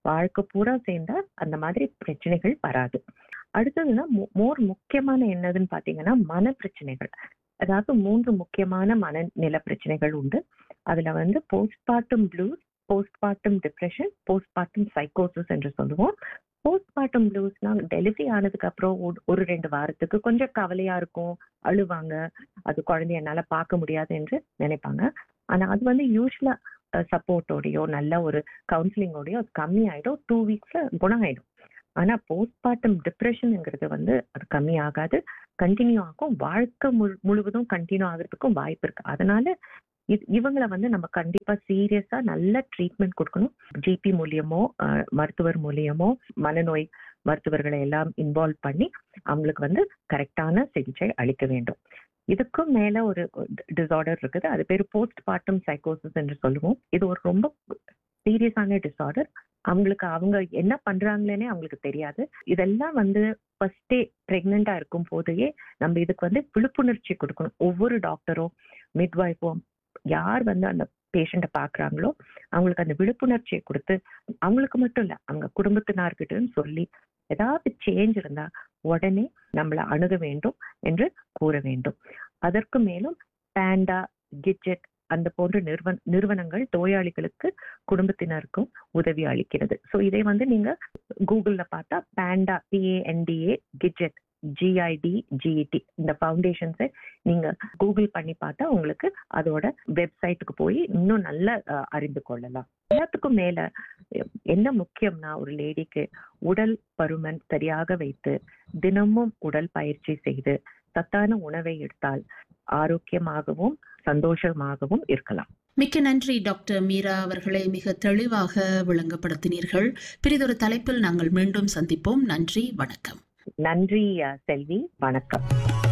வாழ்க்கை பூரா சேர்ந்தா அந்த மாதிரி பிரச்சனைகள் வராது. அடுத்ததுன்னா மோர் முக்கியமான என்னதுன்னு பாத்தீங்கன்னா மன பிரச்சனைகள். அதாவது மூன்று முக்கியமான மனநில பிரச்சனைகள் உண்டு. அதுல வந்து postmortem blues, postmortem depression, postmortem சைக்கோசிஸ் என்று சொல்லுவோம். போஸ்ட்மார்ட்டம் ப்ளூஸ்னா டெலிவரி ஆனதுக்கு அப்புறம் ஒரு ரெண்டு வாரத்துக்கு கொஞ்சம் கவலையா இருக்கும், அழுவாங்க, அது குழந்தைய என்னால பார்க்க முடியாது என்று நினைப்பாங்க. ஆனா அது வந்து யூஸ்வலா சப்போர்ட்டோடையோ நல்ல ஒரு கவுன்சிலிங்கோடையோ அது கம்மி ஆயிடும், டூ வீக்ஸ்ல குணம் ஆயிடும். ஆனா போஸ்ட்மார்ட்டம் டிப்ரெஷன்ங்கிறது வந்து அது கம்மி ஆகாது, கண்டினியூ ஆகும், வாழ்க்கை முழு முழுவதும் கண்டினியூ ஆகிறதுக்கும் வாய்ப்பு இருக்கு. அதனால இது இவங்களை வந்து நம்ம கண்டிப்பா சீரியஸா நல்ல ட்ரீட்மெண்ட் கொடுக்கணும். ஜிபி மூலியமோ மருத்துவர் மூலியமோ மனநோய் மருத்துவர்களை எல்லாம் இன்வால்வ் பண்ணி அவங்களுக்கு வந்து கரெக்டான சிகிச்சை அளிக்க வேண்டும். இதுக்கும் மேல ஒரு டிசார்டர் இருக்குது, அது பேரு போஸ்ட்மார்ட்டம் சைக்கோசிஸ் என்று சொல்லுவோம். இது ஒரு ரொம்ப சீரியஸான டிசார்டர். அவங்களுக்கு அவங்க என்ன பண்றாங்களேனே அவங்களுக்கு தெரியாது. இதெல்லாம் வந்து ஃபர்ஸ்டே பிரெக்னெண்டா இருக்கும் போதையே நம்ம இதுக்கு வந்து விழிப்புணர்ச்சி கொடுக்கணும். ஒவ்வொரு டாக்டரும் மிட்வைஃபும் யார் வந்து அந்த பேஷண்ட்டை பாக்குறாங்களோ அவங்களுக்கு அந்த விழிப்புணர்ச்சியை கொடுத்து, அவங்களுக்கு மட்டும் இல்ல அவங்க குடும்பத்தினார்கிட்ட சொல்லி ஏதாவது சேஞ்ச் இருந்தா உடனே நம்மளை அணுக வேண்டும் என்று கூற வேண்டும். அதற்கு மேலும் பேண்டா, கிட்ஜெட் அந்த போன்ற நிறுவன நிறுவனங்கள் நோயாளிகளுக்கு குடும்பத்தினருக்கும் உதவி அளிக்கிறது. ஸோ இதை வந்து நீங்க கூகுள்ல பார்த்தா பேண்டா, பிஏஎன்டிஏ, கிட்ஜெட், ஜிஐடி, ஜிஇடி இந்த ஃபவுண்டேஷன்ஸை நீங்க கூகுள் பண்ணி பார்த்தா உங்களுக்கு அதோட வெப்சைட்டுக்கு போய் இன்னும் நல்லா அறிந்து கொள்ளலாம். எல்லாத்துக்கும் மேல என்ன முக்கியம்னா ஒரு லேடிக்கு உடல் பருமன் சரியாக வைத்து தினமும் உடல் பயிற்சி செய்து சத்தான உணவை எடுத்தால் ஆரோக்கியமாகவும் சந்தோஷமாகவும் இருக்கலாம். மிக்க நன்றி டாக்டர் மீரா அவர்களை, மிக தெளிவாக விளங்கப்படுத்தினீர்கள். பிறிதொரு தலைப்பில் நாங்கள் மீண்டும் சந்திப்போம். நன்றி, வணக்கம். நன்றி செல்வி, வணக்கம்.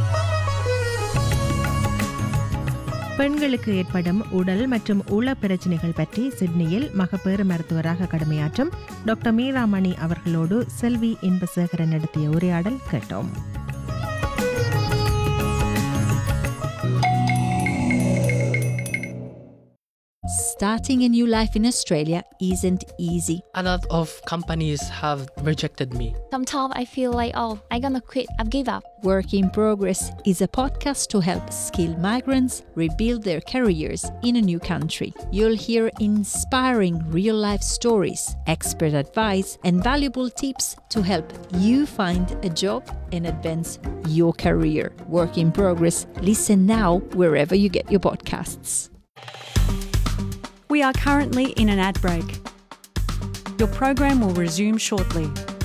பெண்களுக்கு ஏற்படும் உடல் மற்றும் உள பிரச்சனைகள் பற்றி சிட்னியில் மகப்பேறு மருத்துவராக கடமையாற்றும் டாக்டர் மீராமணி அவர்களோடு செல்வி இன்பசேகரன் நடத்திய உரையாடல் கேட்டோம். Starting a new life in Australia isn't easy. A lot of companies have rejected me. Sometimes I feel like, oh, I'm gonna quit, I've give up. Work in Progress is a podcast to help skilled migrants rebuild their careers in a new country. You'll hear inspiring real-life stories, expert advice, and valuable tips to help you find a job and advance your career. Work in Progress. Listen now wherever you get your podcasts. We are currently in an ad break. Your program will resume shortly.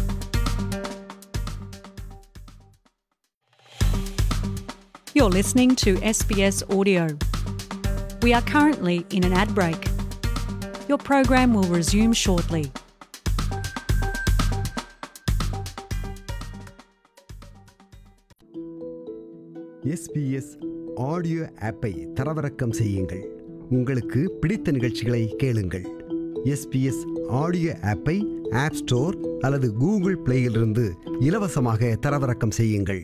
You're listening to S B S Audio. We are currently in an ad break. Your program will resume shortly. S B S audio ஆப்பை தரவிறக்கம் செய்யுங்கள். உங்களுக்கு பிடித்த நிகழ்ச்சிகளை கேளுங்கள். எஸ் பி எஸ் ஆடியோ ஆப்பை ஆப் ஸ்டோர் அல்லது கூகுள் பிளேயிலிருந்து இலவசமாக தரவிறக்கம் செய்யுங்கள்.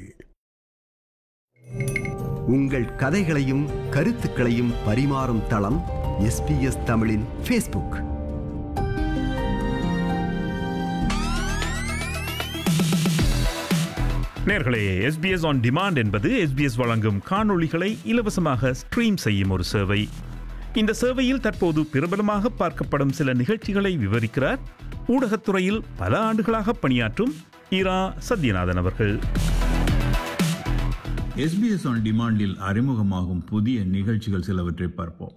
உங்கள் கதைகளையும் கருத்துக்களையும் பரிமாறும் தளம் எஸ் பி எஸ் தமிழின் ஃபேஸ்புக். நேர்களே, எஸ்பிஎஸ் ஆன் டிமாண்ட் என்பது எஸ்பிஎஸ் வழங்கும் காணொளிகளை இலவசமாக ஸ்ட்ரீம் செய்யும் ஒரு சேவை. இந்த சேவையில் தற்போது பிரபலமாக பார்க்கப்படும் சில நிகழ்ச்சிகளை விவரிக்கிறார் ஊடகத்துறையில் பல ஆண்டுகளாக பணியாற்றும் இரா சத்யநாதன் அவர்கள். எஸ்பிஎஸ் ஆன் டிமாண்டில் அறிமுகமாகும் புதிய நிகழ்ச்சிகள் சிலவற்றை பார்ப்போம்.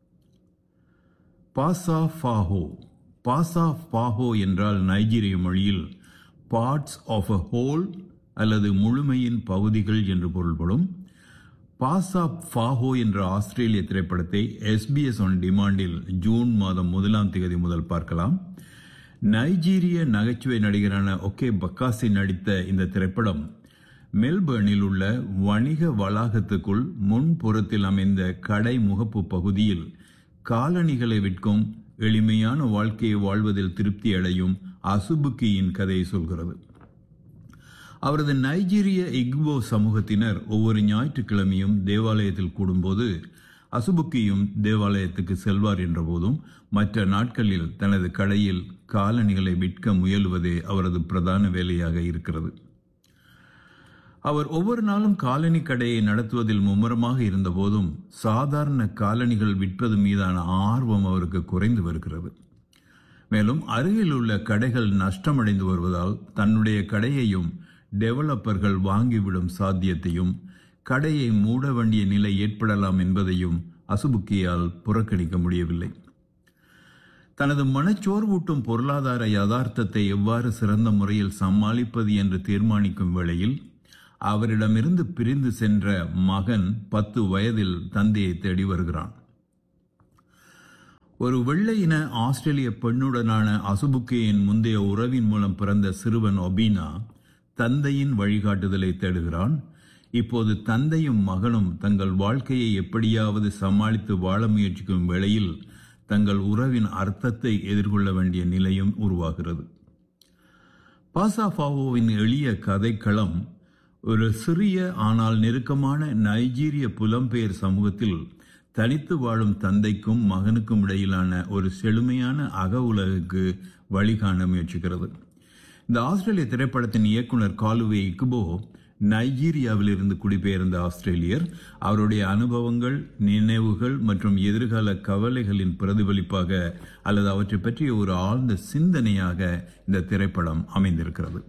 பாசா ஃபாஹோ. பாசா ஃபாஹோ என்றால் நைஜீரிய மொழியில் பார்ட்ஸ் ஆஃப் அ ஹோல் அல்லது முழுமையின் பகுதிகள் என்று பொருள்படும். பாசா ஃபாஹோ என்ற ஆஸ்திரேலிய திரைப்படத்தை எஸ்பிஎஸ் ஆன் டிமாண்டில் ஜூன் மாதம் முதலாம் தேதி முதல் பார்க்கலாம். நைஜீரிய நகைச்சுவை நடிகரான ஒகே பக்காசி நடித்த இந்த திரைப்படம் மெல்பர்னில் உள்ள வணிக வளாகத்துக்குள் முன்புறத்தில் அமைந்த கடை முகப்பு பகுதியில் காலணிகளை விற்கும் எளிமையான வாழ்க்கையை வாழ்வதில் திருப்தி அடையும் அசுபுக்கியின் கதையை சொல்கிறது. அவரது நைஜீரிய இக்போ சமூகத்தினர் ஒவ்வொரு ஞாயிற்றுக்கிழமையும் தேவாலயத்தில் கூடும்போது அசுபுக்கியும் தேவாலயத்துக்கு செல்வார் என்ற போதும் மற்ற நாட்களில் தனது கடையில் காலணிகளை விற்க முயலுவதே அவரது பிரதான வேலையாக இருக்கிறது. அவர் ஒவ்வொரு நாளும் காலணி கடையை நடத்துவதில் மும்முரமாக இருந்த போதும் சாதாரண காலணிகள் விற்பது மீதான ஆர்வம் அவருக்கு குறைந்து வருகிறது. மேலும் அருகில் உள்ள கடைகள் நஷ்டமடைந்து வருவதால் தன்னுடைய கடையையும் டெவலப்பர்கள் வாங்கிவிடும் சாத்தியத்தையும் கடையை மூட வேண்டிய நிலை ஏற்படலாம் என்பதையும் அசுபுக்கியால் புறக்கணிக்க முடியவில்லை. தனது மனச்சோர்வூட்டும் பொருளாதார யதார்த்தத்தை எவ்வாறு சிறந்த முறையில் சமாளிப்பது என்று தீர்மானிக்கும் வேளையில் அவரிடமிருந்து பிரிந்து சென்ற மகன் பத்து வயதில் தந்தையை தேடி வருகிறான். ஒரு வெள்ளை இன ஆஸ்திரேலிய பெண்ணுடனான அசுபுக்கியின் முந்தைய உறவின் மூலம் பிறந்த சிறுவன் ஒபீனா தந்தையின் வழிகாட்டுதலை தேடுகிறான். இப்போது தந்தையும் மகனும் தங்கள் வாழ்க்கையை எப்படியாவது சமாளித்து வாழ முயற்சிக்கும் வேளையில் தங்கள் உறவின் அர்த்தத்தை எதிர்கொள்ள வேண்டிய நிலையும் உருவாகிறது. பாசாஃபாவோவின் எளிய கதைக்களம் ஒரு சிறிய ஆனால் நெருக்கமான நைஜீரிய புலம்பெயர் சமூகத்தில் தனித்து வாழும் தந்தைக்கும் மகனுக்கும் இடையிலான ஒரு செழுமையான அக உலகுக்கு வழிகாண முயற்சிக்கிறது. இந்த ஆஸ்திரேலிய திரைப்படத்தின் இயக்குனர் காலுவே இக்குபோ நைஜீரியாவில் இருந்து குடிபெயர்ந்த ஆஸ்திரேலியர். அவருடைய அனுபவங்கள், நினைவுகள் மற்றும் எதிர்கால கவலைகளின் பிரதிபலிப்பாக அல்லது அவற்றை பற்றிய ஒரு ஆழ்ந்த சிந்தனையாக இந்த திரைப்படம் அமைந்திருக்கிறது.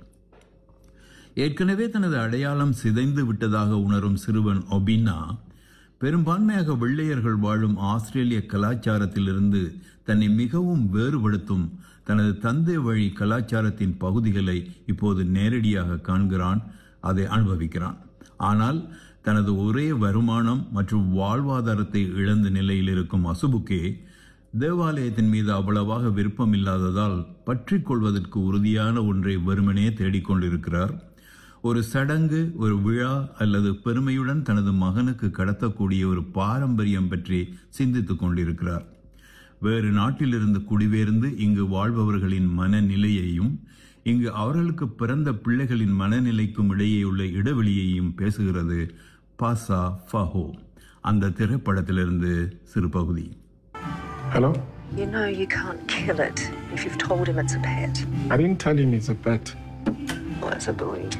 ஏற்கனவே தனது அடையாளம் சிதைந்து விட்டதாக உணரும் சிறுவன் ஒபினா பெரும்பான்மையாக வெள்ளையர்கள் வாழும் ஆஸ்திரேலிய கலாச்சாரத்திலிருந்து தன்னை மிகவும் வேறுபடுத்தும் தனது தந்தை வழி கலாச்சாரத்தின் பகுதிகளை இப்போது நேரடியாக காண்கிறான், அதை அனுபவிக்கிறான். ஆனால் தனது ஒரே வருமானம் மற்றும் வாழ்வாதாரத்தை இழந்த நிலையில் இருக்கும் அசுபுக்கே தேவாலயத்தின் மீது அவ்வளவாக விருப்பம் இல்லாததால் பற்றி கொள்வதற்கு உறுதியான ஒன்றை வெறுமனே தேடிக்கொண்டிருக்கிறார். ஒரு சடங்கு, ஒரு விழா அல்லது பெருமையுடன் தனது மகனுக்கு கடத்தக்கூடிய ஒரு பாரம்பரியம் பற்றி சிந்தித்துக் கொண்டிருக்கிறார். வேறு நாட்டிலிருந்து குடிபெயர்ந்து இங்கு வாழ்பவர்களின் மனநிலையையும் இங்கு அவர்களுக்கு பிறந்த பிள்ளைகளின் மனநிலைக்கும் இடையே உள்ள இடைவெளியையும் பேசுகிறது பாசா ஃபாஹோ. அந்த திரைப்படத்திலிருந்து சிறு பகுதி. Hello? You know you can't kill it if you've told him it's a pet. I didn't tell him it's a pet. Well, it's a burrito.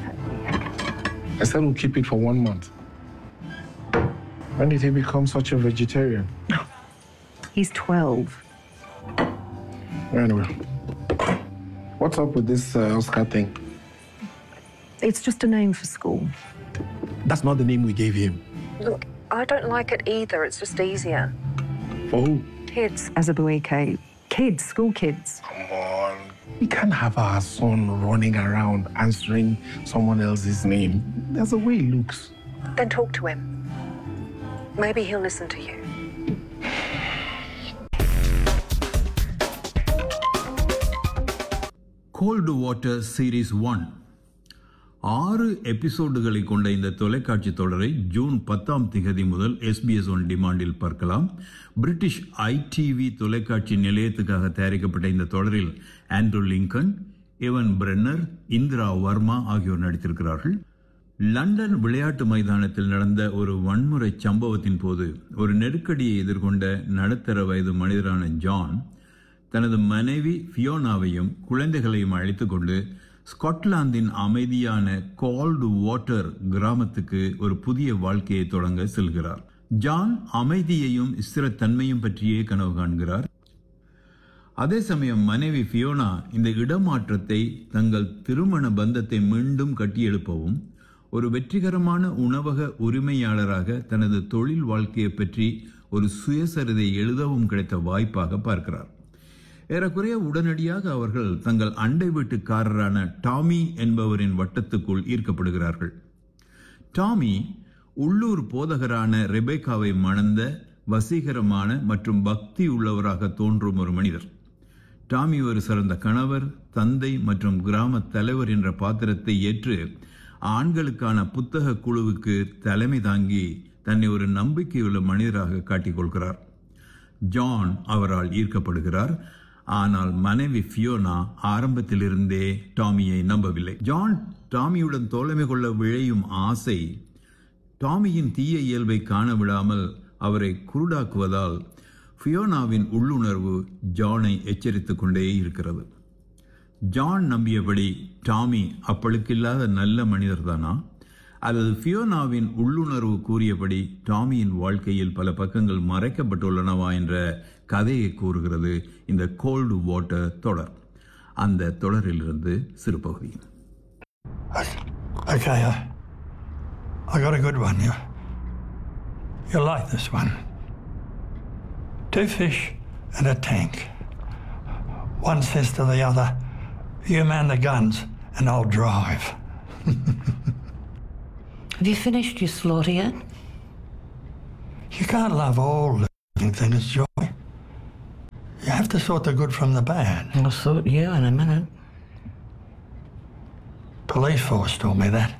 I said we'll keep it for one month. When did he become such a vegetarian? He's twelve. Anyway, what's up with this uh, Oscar thing? It's just a name for school. That's not the name we gave him. Look, I don't like it either. It's just easier. For who? Kids. Azabuike. Kids, school kids. Come on. We can't have our son running around answering someone else's name. That's the way he looks. Then talk to him. Maybe he'll listen to you. Cold water series one ஆறு எபிசோடுகளை கொண்ட இந்த தொலைக்காட்சி தொடரை ஜூன் பத்தாம் திகதி முதல் எஸ்பிஎஸ் ஒன் டிமாண்டில் பார்க்கலாம். பிரிட்டிஷ் ஐடிவி தொலைக்காட்சி நிலையத்துக்காக தயாரிக்கப்பட்ட இந்த தொடரில் ஆண்ட்ரூ லிங்கன், எவன் பிரென்னர், இந்திரா வர்மா ஆகியோர் நடித்திருக்கிறார்கள். லண்டன் விளையாட்டு மைதானத்தில் நடந்த ஒரு வன்முறை சம்பவத்தின் போது ஒரு நெருக்கடியை எதிர்கொண்ட நடுத்தர வயது மனிதரான ஜான் தனது மனைவி ஃபியோனாவையும் குழந்தைகளையும் அழைத்துக் கொண்டு ஸ்காட்லாந்தின் அமைதியான கோல்டு வாட்டர் கிராமத்துக்கு ஒரு புதிய வாழ்க்கையை தொடங்க செல்கிறார். ஜான் அமைதியையும் ஸ்திரத்தன்மையும் பற்றியே கனவு காண்கிறார். அதே சமயம் மனைவி ஃபியோனா இந்த இடமாற்றத்தை தங்கள் திருமண பந்தத்தை மீண்டும் கட்டியெழுப்பவும் ஒரு வெற்றிகரமான உணவக உரிமையாளராக தனது தொழில் வாழ்க்கையை பற்றி ஒரு சுயசரிதை எழுதவும் கிடைத்த வாய்ப்பாக பார்க்கிறார். ஏறக்குறைய உடனடியாக அவர்கள் தங்கள் அண்டை வீட்டுக்காரரான டாமி என்பவரின் வட்டத்துக்குள் ஈர்க்கப்படுகிறார்கள். டாமி உள்ளூர் போதகரான ரெபேக்காவை மணந்த வசீகரமான மற்றும் பக்தி உள்ளவராக தோன்றும் ஒரு மனிதர். டாமி ஒரு சிறந்த கணவர், தந்தை மற்றும் கிராம தலைவர் என்ற பாத்திரத்தை ஏற்று ஆண்களுக்கான புத்தக குழுவுக்கு தலைமை தாங்கி தன்னை ஒரு நம்பிக்கையுள்ள மனிதராக காட்டிக்கொள்கிறார். ஜான் அவரால் ஈர்க்கப்படுகிறார். ஆனால் மனைவி ஃபியோனா ஆரம்பத்திலிருந்தே டாமியை நம்பவில்லை. ஜான் டாமியுடன் தோழமை கொள்ள விழையும் ஆசை டாமியின் தீய இயல்பை காண விடாமல் அவரை குருடாக்குவதால் ஃபியோனாவின் உள்ளுணர்வு ஜானை எச்சரித்துக் கொண்டே இருக்கிறது. ஜான் நம்பியபடி டாமி அப்பழுக்கில்லாத நல்ல மனிதர்தானா, அல்லது ஃபியோனாவின் உள்ளுணர்வு கூறியபடி டாமியின் வாழ்க்கையில் பல பக்கங்கள் மறைக்கப்பட்டுள்ளனவா என்ற கதையை கூறுகிறது இந்த கோல்டு வாட்டர் தொடர். அந்த தொடரிலிருந்து சிறு பகுதி. Okay, I, I got a good one. You, you'll like this one. Two fish in a tank. One says to the other, "You man the guns and I'll drive." Have you finished your slaughter yet? You can't love all living things, Joy. You have to sort the good from the bad. I'll sort you in a minute. Police force told me that.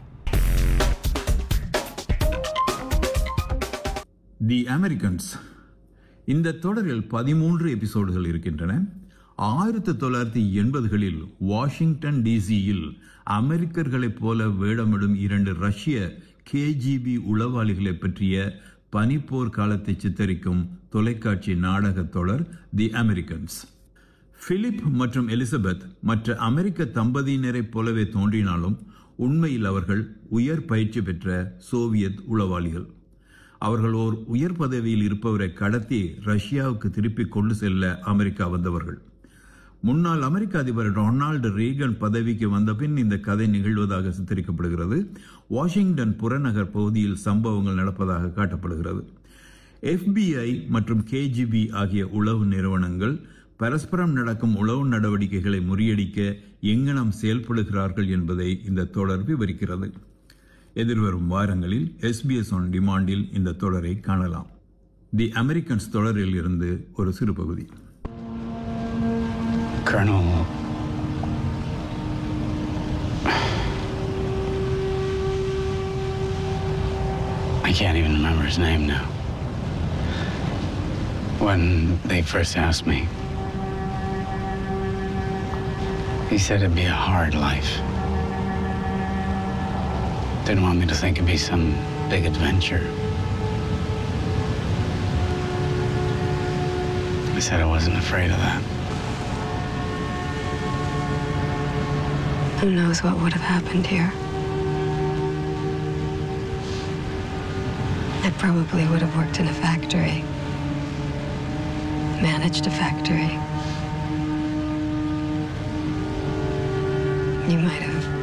The Americans. இந்த தொடரில் பதிமூன்று எபிசோடுகள் இருக்கின்றன. ஆயிரத்தி தொள்ளாயிரத்தி எண்பதுகளில் வாஷிங்டன் டிசியில் அமெரிக்கர்களைப் போல வேடமிடும் இரண்டு ரஷ்ய கேஜிபி உளவாளிகளை பற்றிய பனிப்போர் காலத்தை சித்தரிக்கும் தொலைக்காட்சி நாடக தொடர் தி அமெரிக்கன்ஸ். பிலிப் மற்றும் எலிசபெத் மற்ற அமெரிக்க தம்பதியினரைப் போலவே தோன்றினாலும் உண்மையில் அவர்கள் உயர் பயிற்சி பெற்ற சோவியத் உளவாளிகள். அவர்கள் ஓர் உயர் பதவியில் இருப்பவரை கடத்தி ரஷ்யாவுக்கு திருப்பி கொண்டு செல்ல அமெரிக்கா வந்தவர்கள். முன்னாள் அமெரிக்க அதிபர் ரொனால்டு ரீகன் பதவிக்கு வந்த பின் இந்த கதை நிகழ்வதாக சித்தரிக்கப்படுகிறது. வாஷிங்டன் புறநகர் பகுதியில் சம்பவங்கள் நடப்பதாக காட்டப்படுகிறது. எஃபிஐ மற்றும் கேஜிபி ஆகிய உளவு நிறுவனங்கள் பரஸ்பரம் நடக்கும் உளவு நடவடிக்கைகளை முறியடிக்க எங்கனம் செயல்படுகிறார்கள் என்பதை இந்த தொடர் விவரிக்கிறது. எதிர்வரும் வாரங்களில் எஸ்பிஎஸ் ஆன் டிமாண்டில் இந்த தொடரை காணலாம். தி அமெரிக்கன்ஸ் தொடரில் இருந்து ஒரு சிறு பகுதி. Colonel, I can't even remember his name now. When they first asked me, he said it'd be a hard life. Didn't want me to think it'd be some big adventure. I said I wasn't afraid of that. Who knows what would have happened here? I probably would have worked in a factory, managed a factory. You might have